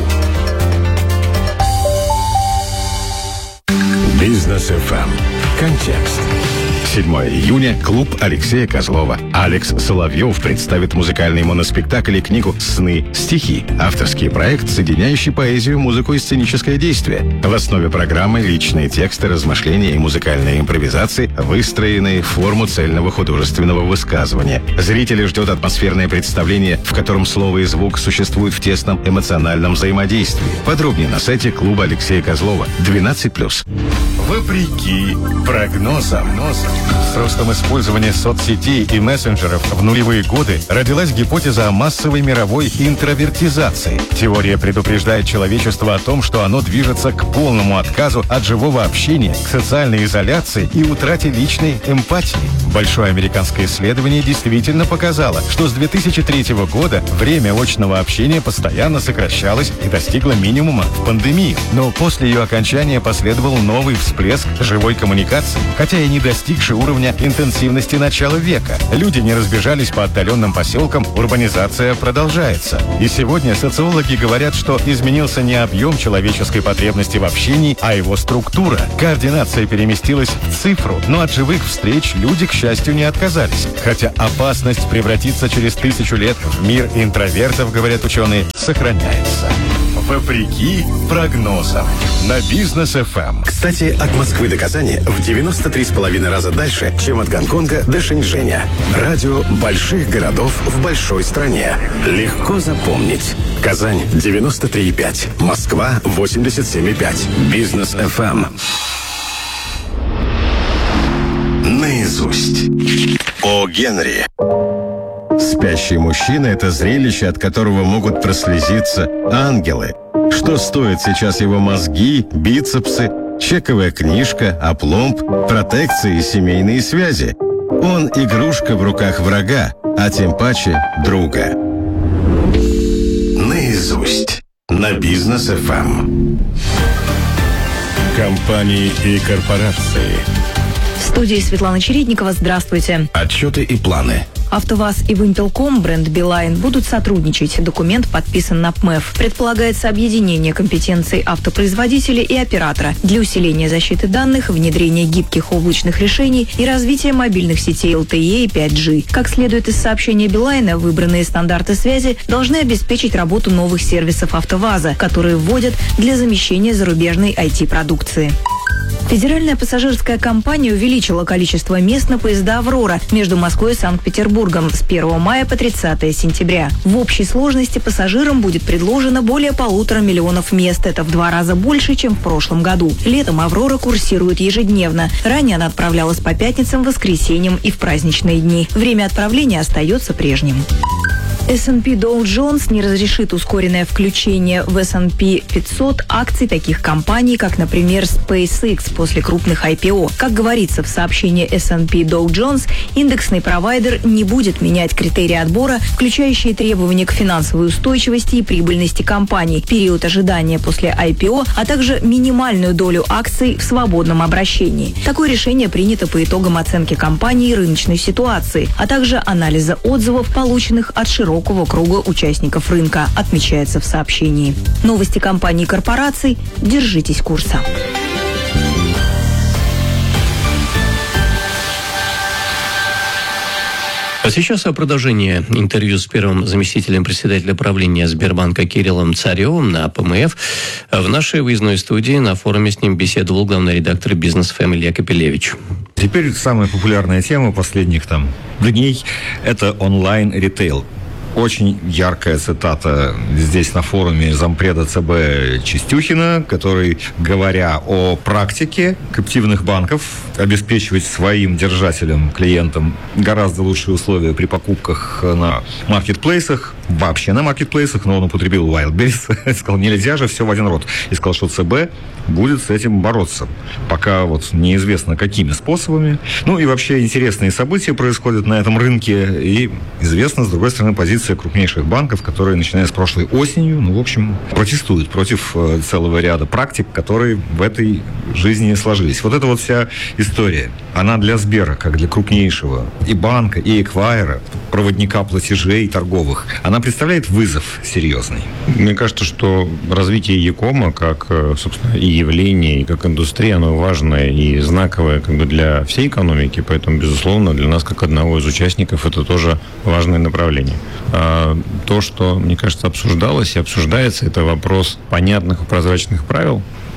Бизнес эф эм. Контекст. седьмого июня. Клуб Алексея Козлова. Алекс Соловьев представит музыкальный моноспектакль и книгу «Сны. Стихи». Авторский проект, соединяющий поэзию, музыку и сценическое действие. В основе программы личные тексты, размышления и музыкальные импровизации, выстроенные в форму цельного художественного высказывания. Зрители ждет атмосферное представление, в котором слово и звук существуют в тесном эмоциональном взаимодействии. Подробнее на сайте клуба Алексея Козлова. двенадцать плюс. Вопреки прогнозам. С ростом использования соцсетей и мессенджеров в нулевые годы родилась гипотеза о массовой мировой интровертизации. Теория предупреждает человечество о том, что оно движется к полному отказу от живого общения, к социальной изоляции и утрате личной эмпатии. Большое американское исследование действительно показало, что с две тысячи третьего года время очного общения постоянно сокращалось и достигло минимума в пандемии. Но после ее окончания последовал новый всплеск живой коммуникации, хотя и не достигший уровня интенсивности начала века. Люди не разбежались по отдаленным поселкам, урбанизация продолжается. И сегодня социологи говорят, что изменился не объем человеческой потребности в общении, а его структура. Координация переместилась в цифру, но от живых встреч люди, к счастью, не отказались. Хотя опасность превратиться через тысячу лет в мир интровертов, говорят ученые, сохраняется. Вопреки прогнозам. На Бизнес эф эм. Кстати, от Москвы до Казани в девяносто три с половиной раза дальше, чем от Гонконга до Шэньчжэня. Радио больших городов в большой стране. Легко запомнить. Казань девяносто три и пять. Москва восемьдесят семь и пять. Бизнес эф эм. Наизусть. О Генри. Спящий мужчина – это зрелище, от которого могут прослезиться ангелы. Что стоят сейчас его мозги, бицепсы, чековая книжка, опломб, протекции и семейные связи? Он игрушка в руках врага, а тем паче друга. Наизусть. На Бизнес эф эм. Компании и корпорации. В студии Светлана Чередникова. Здравствуйте. Отчеты и планы. АвтоВАЗ и Вимпелком, бренд Билайн, будут сотрудничать. Документ подписан на ПМЭФ. Предполагается объединение компетенций автопроизводителя и оператора для усиления защиты данных, внедрения гибких облачных решений и развития мобильных сетей эл тэ и и пять джи. Как следует из сообщения Билайна, выбранные стандарты связи должны обеспечить работу новых сервисов АвтоВАЗа, которые вводят для замещения зарубежной ай ти-продукции. Федеральная пассажирская компания увеличила количество мест на поезда «Аврора» между Москвой и Санкт-Петербургом с первого мая по тридцатое сентября. В общей сложности пассажирам будет предложено более полутора миллионов мест. Это в два раза больше, чем в прошлом году. Летом «Аврора» курсирует ежедневно. Ранее она отправлялась по пятницам, воскресеньям и в праздничные дни. Время отправления остается прежним. эс энд пи Dow Jones не разрешит ускоренное включение в эс энд пи пятьсот акций таких компаний, как, например, SpaceX после крупных ай пи о. Как говорится в сообщении эс энд пи Dow Jones, индексный провайдер не будет менять критерии отбора, включающие требования к финансовой устойчивости и прибыльности компаний, период ожидания после ай пи о, а также минимальную долю акций в свободном обращении. Такое решение принято по итогам оценки компании и рыночной ситуации, а также анализа отзывов, полученных от широкого круга участников рынка, отмечается в сообщении. Новости компаний и корпораций. Держитесь курса. А сейчас о продолжении интервью с первым заместителем председателя правления Сбербанка Кириллом Царевым на ПМФ. В нашей выездной студии на форуме с ним беседовал главный редактор «Бизнес эф эм» Илья Капелевич. Теперь самая популярная тема последних там дней – это онлайн-ритейл. Очень яркая цитата здесь на форуме зампреда ЦБ Чистюхина, который, говоря о практике каптивных банков, обеспечивать своим держателям, клиентам гораздо лучшие условия при покупках на маркетплейсах, вообще на маркетплейсах, но он употребил Wildberries, сказал, нельзя же все в один рот. И сказал, что ЦБ будет с этим бороться. Пока вот неизвестно, какими способами. Ну и вообще интересные события происходят на этом рынке. И известна, с другой стороны, позиция крупнейших банков, которые, начиная с прошлой осенью, ну, в общем, протестуют против целого ряда практик, которые в этой жизни сложились. Вот эта вот вся история, она для Сбера, как для крупнейшего и банка, и эквайра, проводника платежей торговых, она представляет вызов серьезный. Мне кажется, что развитие e-кома как, собственно, и явление, и как индустрия, оно важное и знаковое как бы для всей экономики, поэтому, безусловно, для нас, как одного из участников, это тоже важное направление. А то, что, мне кажется, обсуждалось и обсуждается, это вопрос понятных и прозрачных правил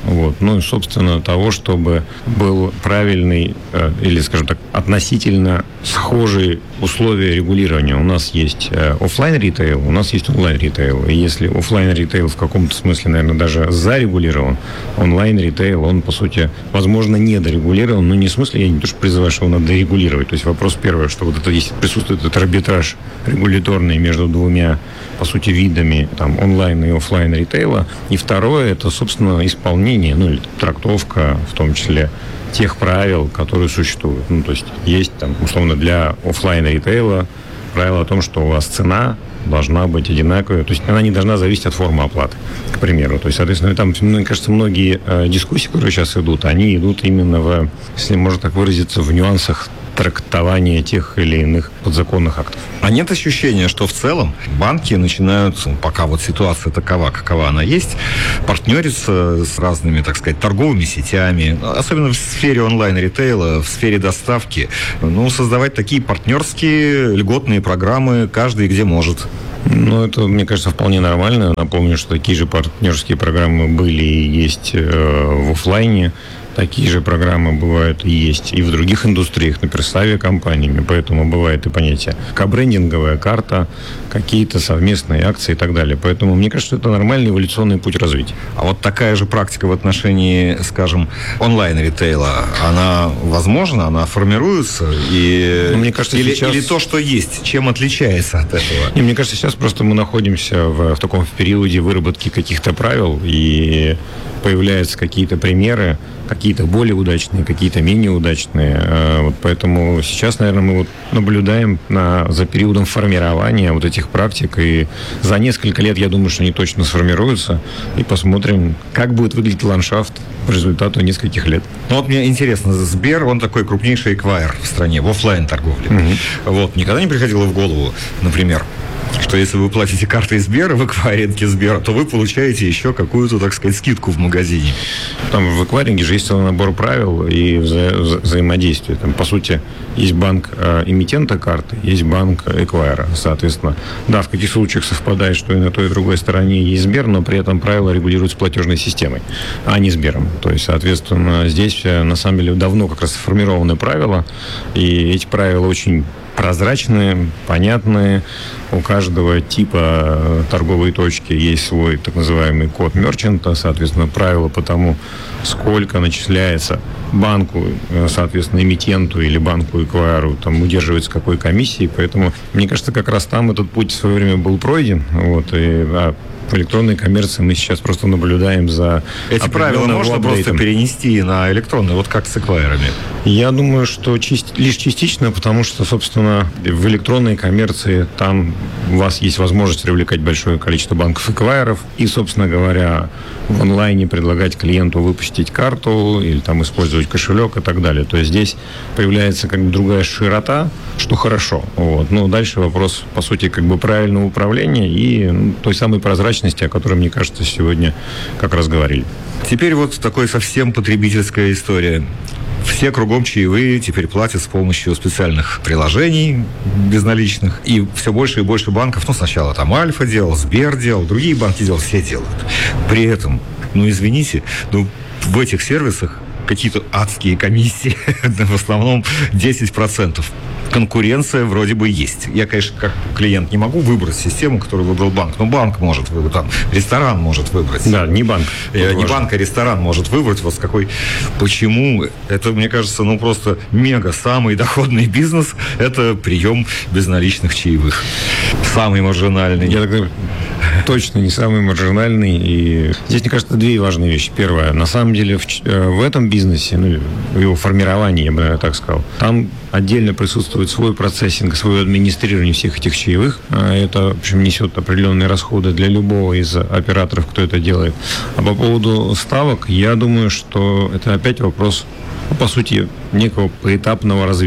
Вот. Ну и, собственно, того, чтобы был правильный э, или, скажем так, относительно схожие условия регулирования. У нас есть э, офлайн-ритейл, у нас есть онлайн-ритейл. И если офлайн-ритейл в каком-то смысле, наверное, даже зарегулирован, онлайн-ритейл, он, по сути, возможно, недорегулирован, но не в смысле, я не то, что призываю, что его надо регулировать. То есть вопрос первый, что вот это есть, присутствует этот арбитраж регуляторный между двумя, по сути, видами там, онлайн и офлайн ритейла. И второе, это, собственно, исполнение, ну, или трактовка, в том числе, тех правил, которые существуют. Ну, то есть есть, там, условно, для офлайн ритейла правило о том, что у вас цена должна быть одинаковой, то есть она не должна зависеть от формы оплаты, к примеру. То есть, соответственно, там, мне кажется, многие э, дискуссии, которые сейчас идут, они идут именно в, если можно так выразиться, в нюансах трактования тех или иных подзаконных актов. А нет ощущения, что в целом банки начинают, пока вот ситуация такова, какова она есть, партнериться с разными, так сказать, торговыми сетями, особенно в сфере онлайн-ритейла, в сфере доставки, ну, создавать такие партнерские льготные программы, каждый где может. Ну, это, мне кажется, вполне нормально. Напомню, что такие же партнерские программы были и есть э, в офлайне. Такие же программы бывают и есть и в других индустриях, например, с авиакомпаниями. Поэтому бывает и понятие кабрендинговая карта, какие-то совместные акции и так далее. Поэтому мне кажется, что это нормальный эволюционный путь развития. А вот такая же практика в отношении, скажем, онлайн-ритейла, она возможна, она формируется? И... Ну, мне кажется, или, сейчас... или то, что есть, чем отличается от этого? Не, мне кажется, сейчас просто мы находимся в, в таком периоде выработки каких-то правил, и появляются какие-то примеры, какие-то более удачные, какие-то менее удачные. Вот поэтому сейчас, наверное, мы вот наблюдаем на, за периодом формирования вот этих практик, и за несколько лет, я думаю, что они точно сформируются, и посмотрим, как будет выглядеть ландшафт по результату нескольких лет. Ну вот мне интересно, Сбер, он такой крупнейший эквайр в стране, в офлайн-торговле. Mm-hmm. Вот, никогда не приходило в голову, например, что если вы платите картой Сбера в эквайринге Сбера, то вы получаете еще какую-то, так сказать, скидку в магазине. Там в эквайринге же есть целый набор правил и вза- вза- взаимодействия. Там, по сути, есть банк э, эмитента карты, есть банк эквайра. Соответственно, да, в каких случаях совпадает, что и на той, и другой стороне есть Сбер, но при этом правила регулируются платежной системой, а не Сбером. То есть, соответственно, здесь, на самом деле, давно как раз сформированы правила, и эти правила очень прозрачные, понятные. У каждого типа торговой точки есть свой так называемый код мерчанта, соответственно, правила по тому, сколько начисляется банку, соответственно, эмитенту или банку эквайру, там удерживается какой комиссии. Поэтому, мне кажется, как раз там этот путь в свое время был пройден. Вот, и, а в электронной коммерции мы сейчас просто наблюдаем за эти правила можно апдейтом. Просто перенести на электронные, вот как с эквайрами? Я думаю, что чист, лишь частично, потому что, собственно, в электронной коммерции там у вас есть возможность привлекать большое количество банков-эквайров и, собственно говоря, в онлайне предлагать клиенту выпустить карту или там использовать кошелек и так далее. То есть здесь появляется как бы другая широта, что хорошо. Вот. Но дальше вопрос, по сути, как бы правильного управления и ну, той самой прозрачности, о которой, мне кажется, сегодня как раз говорили. Теперь вот такой совсем потребительская история. Все кругом чаевые теперь платят с помощью специальных приложений безналичных. И все больше и больше банков, ну, сначала там Альфа делал, Сбер делал, другие банки делал, все делают. При этом, ну, извините, ну, в этих сервисах какие-то адские комиссии, в основном десять процентов. Конкуренция вроде бы есть. Я, конечно, как клиент не могу выбрать систему, которую выбрал банк. Но банк может выбрать, там, ресторан может выбрать. Да, не банк. Не важно. Банк, а ресторан может выбрать. Вот с какой... Почему? Это, мне кажется, ну просто мега самый доходный бизнес. Это прием безналичных чаевых. Самый маржинальный. Я так точно не самый маржинальный. И здесь, мне кажется, две важные вещи. Первое. На самом деле в, в этом бизнесе, ну, в его формировании, я бы, наверное, так сказал, там отдельно присутствует свой процессинг, свое администрирование всех этих чаевых. Это, в общем, несет определенные расходы для любого из операторов, кто это делает. А по поводу ставок, я думаю, что это опять вопрос, по сути, некого поэтапного развития.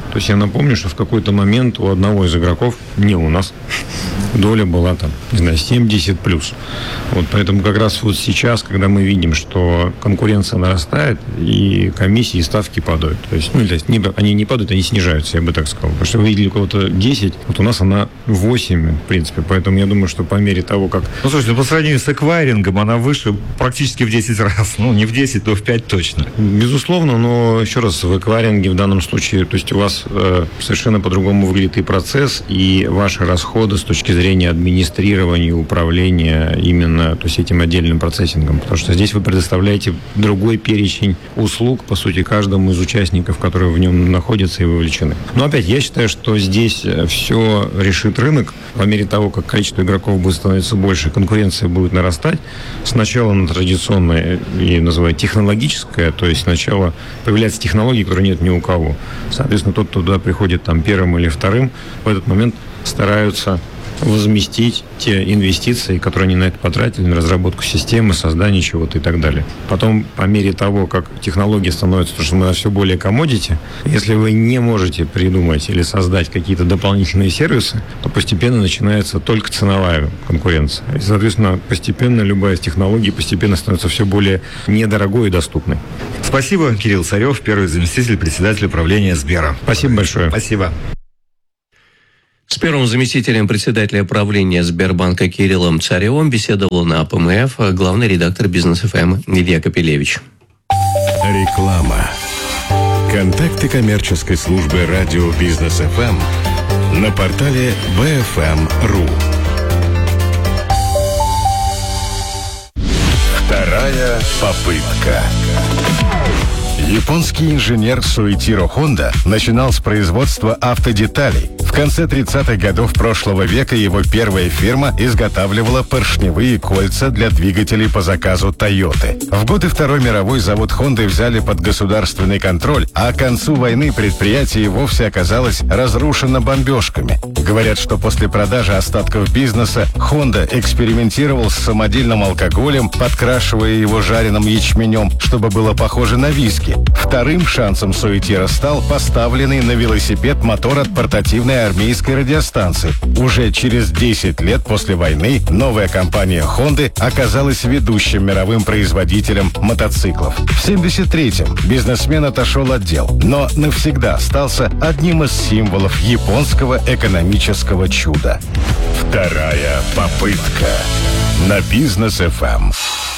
То есть я напомню, что в какой-то момент у одного из игроков, не у нас, доля была там, не знаю, семьдесят плюс. Вот поэтому как раз вот сейчас, когда мы видим, что конкуренция нарастает, и комиссии, и ставки падают. То есть, ну, то есть не, они не падают, они снижаются, я бы так сказал. Потому что вы видели у кого-то десять, вот у нас она восемь, в принципе. Поэтому я думаю, что по мере того, как... Ну, слушайте, по сравнению с эквайрингом, она выше практически в десять раз. Ну, не в десять, но в пять точно. Безусловно, но еще раз, в эквайринге в данном случае, то есть у вас э, совершенно по-другому выглядит и процесс, и ваши расходы с точки зрения администрирования, управления именно, то есть этим отдельным процессингом. Потому что здесь вы предоставляете другой перечень услуг, по сути, каждому из участников, которые в нем находятся и вовлечены. Но опять, я считаю, что здесь все решит рынок. По мере того, как количество игроков будет становиться больше, конкуренция будет нарастать. Сначала на традиционное, и называют технологическое, то есть сначала появляются технологии, которые нет ни у кого. Соответственно, тот, кто туда приходит там первым или вторым, в этот момент стараются возместить те инвестиции, которые они на это потратили, на разработку системы, создание чего-то и так далее. Потом, по мере того, как технологии становятся, потому что мы все более commodity, если вы не можете придумать или создать какие-то дополнительные сервисы, то постепенно начинается только ценовая конкуренция. И, соответственно, постепенно любая из технологий постепенно становится все более недорогой и доступной. Спасибо, Кирилл Царев, первый заместитель председателя правления Сбера. Спасибо большое. Спасибо. С первым заместителем председателя правления Сбербанка Кириллом Царевым беседовал на ПМФ главный редактор Бизнес эф эм Илья Капелевич. Реклама. Контакты коммерческой службы радио Бизнес эф эм на портале би эф эм точка ру. Вторая попытка. Японский инженер Суэтиро Хонда начинал с производства автодеталей. В конце тридцатых годов прошлого века его первая фирма изготавливала поршневые кольца для двигателей по заказу Тойоты. В годы Второй мировой завод Хонды взяли под государственный контроль, а к концу войны предприятие вовсе оказалось разрушено бомбежками. Говорят, что после продажи остатков бизнеса Хонда экспериментировал с самодельным алкоголем, подкрашивая его жареным ячменем, чтобы было похоже на виски. Вторым шансом Суэтиро стал поставленный на велосипед мотор от портативной армейской радиостанции. Уже через десять лет после войны новая компания Honda оказалась ведущим мировым производителем мотоциклов. В семьдесят третьем бизнесмен отошел от дел, но навсегда остался одним из символов японского экономического чуда. Вторая попытка на Бизнес эф эм.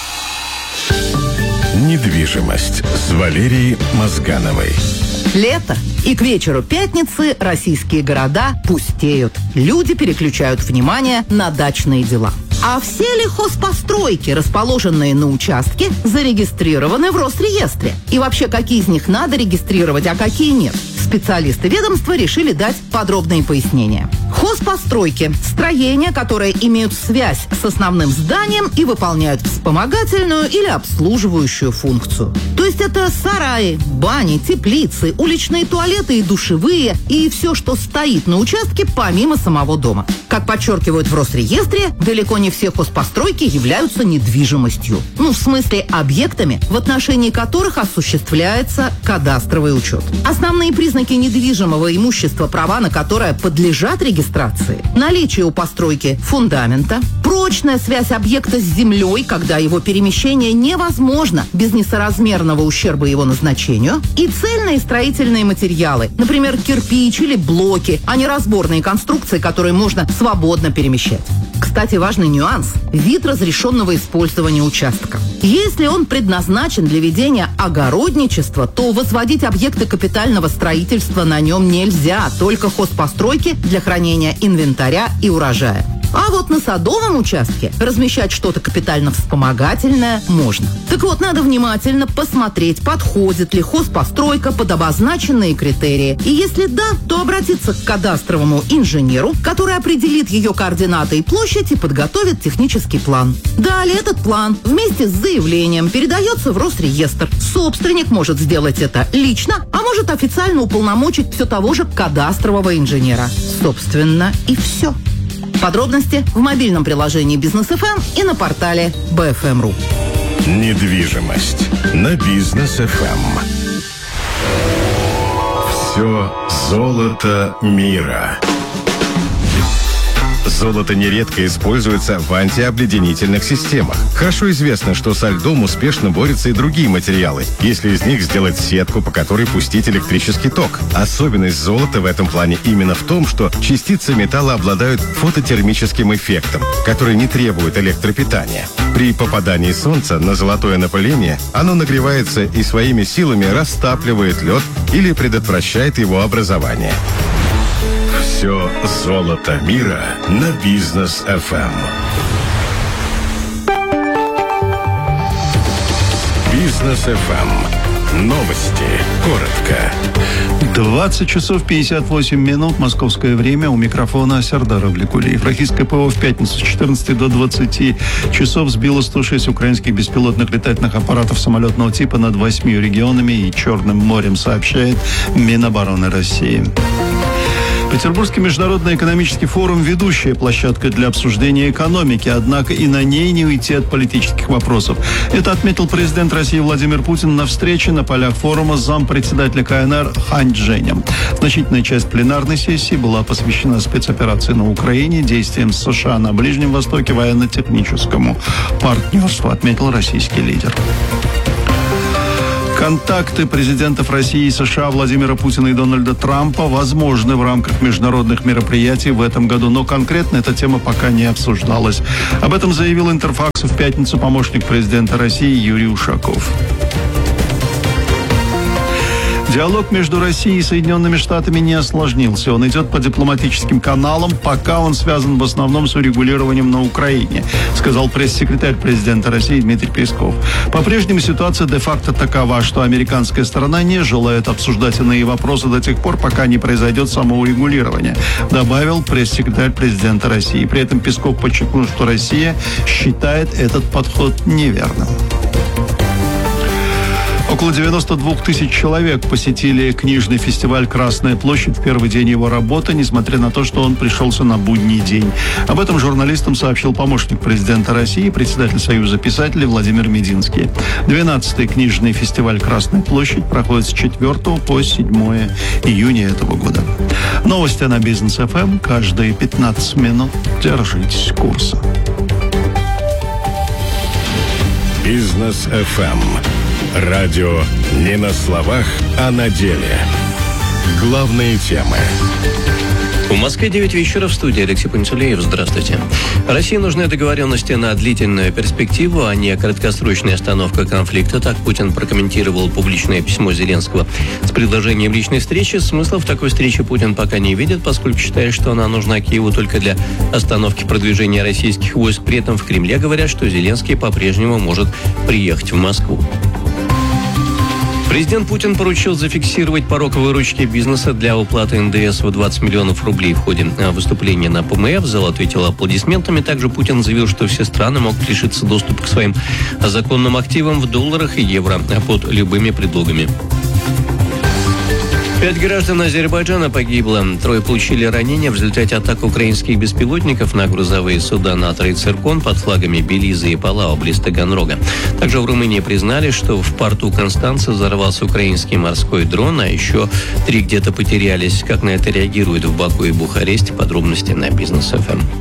Недвижимость с Валерией Мозгановой. Лето, и к вечеру пятницы российские города пустеют. Люди переключают внимание на дачные дела. А все ли хозпостройки, расположенные на участке, зарегистрированы в Росреестре? И вообще, какие из них надо регистрировать, а какие нет? Специалисты ведомства решили дать подробные пояснения. Хозпостройки – строения, которые имеют связь с основным зданием и выполняют вспомогательную или обслуживающую функцию. То есть это сараи, бани, теплицы, уличные туалеты и душевые, и все, что стоит на участке помимо самого дома. Как подчеркивают в Росреестре, далеко не все хозпостройки являются недвижимостью. Ну, в смысле, объектами, в отношении которых осуществляется кадастровый учет. Основные признаки недвижимого имущества, права на которое подлежат регистрации: наличие у постройки фундамента, прочная связь объекта с землей, когда его перемещение невозможно без несоразмерного ущерба его назначению, и цельные строительные материалы, например, кирпич или блоки, а не разборные конструкции, которые можно свободно перемещать. Кстати, важный нюанс – вид разрешенного использования участка. Если он предназначен для ведения огородничества, то возводить объекты капитального строительства на нем нельзя, только хозпостройки для хранения инвентаря и урожая. А вот на садовом участке размещать что-то капитально-вспомогательное можно. Так вот, надо внимательно посмотреть, подходит ли хозпостройка под обозначенные критерии. И если да, то обратиться к кадастровому инженеру, который определит ее координаты и площадь и подготовит технический план. Далее этот план вместе с заявлением передается в Росреестр. Собственник может сделать это лично, а может официально уполномочить все того же кадастрового инженера. Собственно, и все. Подробности в мобильном приложении Бизнес эф эм и на портале би эф эм точка ру. Недвижимость на Бизнес эф эм. Все Золото мира. Золото нередко используется в антиобледенительных системах. Хорошо известно, что со льдом успешно борются и другие материалы, если из них сделать сетку, по которой пустить электрический ток. Особенность золота в этом плане именно в том, что частицы металла обладают фототермическим эффектом, который не требует электропитания. При попадании солнца на золотое напыление оно нагревается и своими силами растапливает лед или предотвращает его образование. Все золото мира на Бизнес эф эм. Бизнес эф эм. Новости. Коротко. двадцать часов пятьдесят восемь минут. Московское время. У микрофона Сердар Авликулиев. Российское ПВО в пятницу с четырнадцати до двадцати часов сбило сто шесть украинских беспилотных летательных аппаратов самолетного типа над восьмью регионами и Черным морем, сообщает Минобороны России. Петербургский международный экономический форум – ведущая площадка для обсуждения экономики, однако и на ней не уйти от политических вопросов. Это отметил президент России Владимир Путин на встрече на полях форума с зампредседателя ка эн эр Хань Чжэнем. Значительная часть пленарной сессии была посвящена спецоперации на Украине, действиям США на Ближнем Востоке, военно-техническому партнерству, отметил российский лидер. Контакты президентов России и США Владимира Путина и Дональда Трампа возможны в рамках международных мероприятий в этом году, но конкретно эта тема пока не обсуждалась. Об этом заявил Интерфаксу в пятницу помощник президента России Юрий Ушаков. Диалог между Россией и Соединенными Штатами не осложнился. Он идет по дипломатическим каналам, пока он связан в основном с урегулированием на Украине, сказал пресс-секретарь президента России Дмитрий Песков. По-прежнему ситуация де-факто такова, что американская сторона не желает обсуждать иные вопросы до тех пор, пока не произойдет самоурегулирование, добавил пресс-секретарь президента России. При этом Песков подчеркнул, что Россия считает этот подход неверным. Около девяносто две тысячи человек посетили книжный фестиваль «Красная площадь» в первый день его работы, несмотря на то, что он пришелся на будний день. Об этом журналистам сообщил помощник президента России, председатель Союза писателей Владимир Мединский. двенадцатый книжный фестиваль «Красная площадь» проходит с четвёртого по седьмое июня этого года. Новости на Бизнес эф эм каждые пятнадцать минут. Держитесь курса. Бизнес эф эм. Радио не на словах, а на деле. Главные темы. В Москве девять вечера, в студии Алексей Пантелеев. Здравствуйте. России нужны договоренности на длительную перспективу, а не краткосрочная остановка конфликта. Так Путин прокомментировал публичное письмо Зеленского с предложением личной встречи. Смысла в такой встрече Путин пока не видит, поскольку считает, что она нужна Киеву только для остановки продвижения российских войск. При этом в Кремле говорят, что Зеленский по-прежнему может приехать в Москву. Президент Путин поручил зафиксировать порог выручки бизнеса для уплаты эн дэ эс в двадцать миллионов рублей. В ходе выступления на пэ эм эф зал ответил аплодисментами. Также Путин заявил, что все страны могут лишиться доступа к своим законным активам в долларах и евро под любыми предлогами. Пять граждан Азербайджана погибло. Трое получили ранения в результате атак украинских беспилотников на грузовые суда «Натра» и «Циркон» под флагами Белизы и Палау близ Таганрога. Также в Румынии признали, что в порту Констанца взорвался украинский морской дрон, а еще три где-то потерялись. Как на это реагируют в Баку и Бухаресте? Подробности на Бизнес эф эм.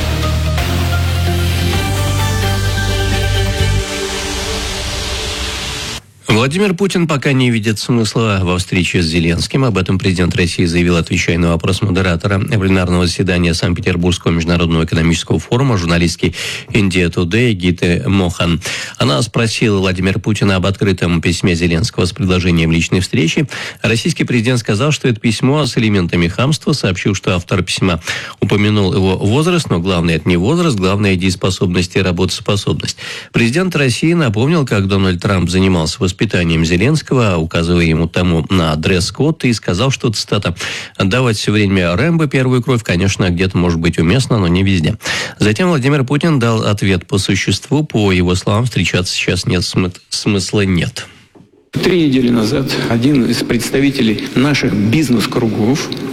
Владимир Путин пока не видит смысла во встрече с Зеленским. Об этом президент России заявил, отвечая на вопрос модератора пленарного заседания Санкт-Петербургского международного экономического форума, журналистки Индия Тудэй Гиты Мохан. Она спросила Владимира Путина об открытом письме Зеленского с предложением личной встречи. Российский президент сказал, что это письмо с элементами хамства, сообщил, что автор письма упомянул его возраст, но главное это не возраст, главное дееспособность и работоспособность. Президент России напомнил, как Дональд Трамп занимался воспитанием питанием Зеленского, указывая ему тому на дресс-код, и сказал, что, цитата, «давать все время Рэмбо первую кровь, конечно, где-то может быть уместно, но не везде». Затем Владимир Путин дал ответ по существу. По его словам, встречаться сейчас нет смы- смысла нет. Три недели назад один из представителей наших бизнес-кругов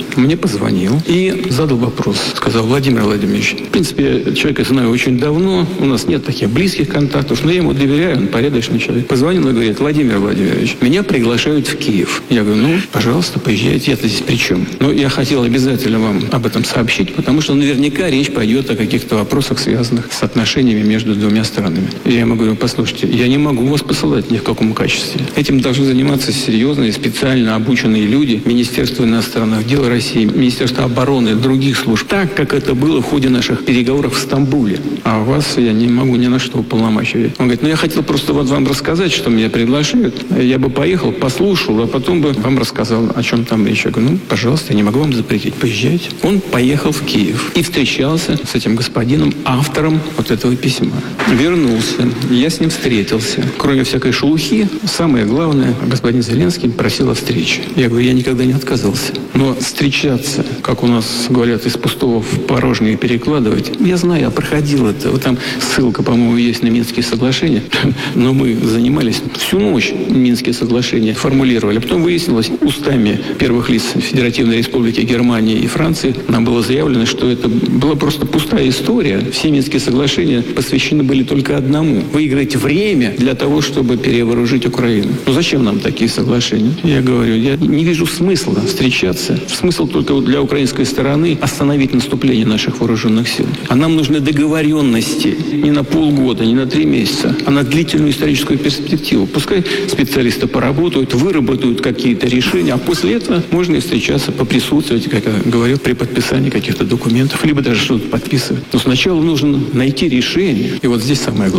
мне позвонил и задал вопрос. Сказал: Владимир Владимирович, в принципе, я человека знаю очень давно, у нас нет таких близких контактов, но я ему доверяю, он порядочный человек. Позвонил и говорит: Владимир Владимирович, меня приглашают в Киев. Я говорю: ну, пожалуйста, поезжайте, я-то здесь при чем? Но я хотел обязательно вам об этом сообщить, потому что наверняка речь пойдет о каких-то вопросах, связанных с отношениями между двумя странами. И я ему говорю: послушайте, я не могу вас посылать ни в каком качестве. Этим должны заниматься серьезные, специально обученные люди, Министерство иностранных дел России, Министерство обороны, других служб, так, как это было в ходе наших переговоров в Стамбуле. А вас я не могу ни на что уполномачивать. Он говорит: ну я хотел просто вот вам рассказать, что меня приглашают. Я бы поехал, послушал, а потом бы вам рассказал, о чем там речь. Я говорю: ну, пожалуйста, я не могу вам запретить. Поезжайте. Он поехал в Киев и встречался с этим господином, автором вот этого письма. Вернулся. Я с ним встретился. Кроме всякой шелухи, самое главное, господин Зеленский просил о встрече. Я говорю: я никогда не отказался. Но встречаться, как у нас говорят, из пустого в порожнее перекладывать, я знаю, я проходил это. Вот там ссылка, по-моему, есть на Минские соглашения. Но мы занимались всю ночь, Минские соглашения формулировали. Потом выяснилось, устами первых лиц Федеративной Республики Германии и Франции нам было заявлено, что это была просто пустая история. Все Минские соглашения посвящены были только одному: выиграть время для того, чтобы перевооружить Украину. Ну зачем нам такие соглашения? Я говорю, я не вижу смысла встречаться. Смысл только для украинской стороны остановить наступление наших вооруженных сил. А нам нужны договоренности не на полгода, не на три месяца, а на длительную историческую перспективу. Пускай специалисты поработают, выработают какие-то решения, а после этого можно и встречаться, поприсутствовать, как я говорил, при подписании каких-то документов, либо даже что-то подписывать. Но сначала нужно найти решение. И вот здесь самое главное.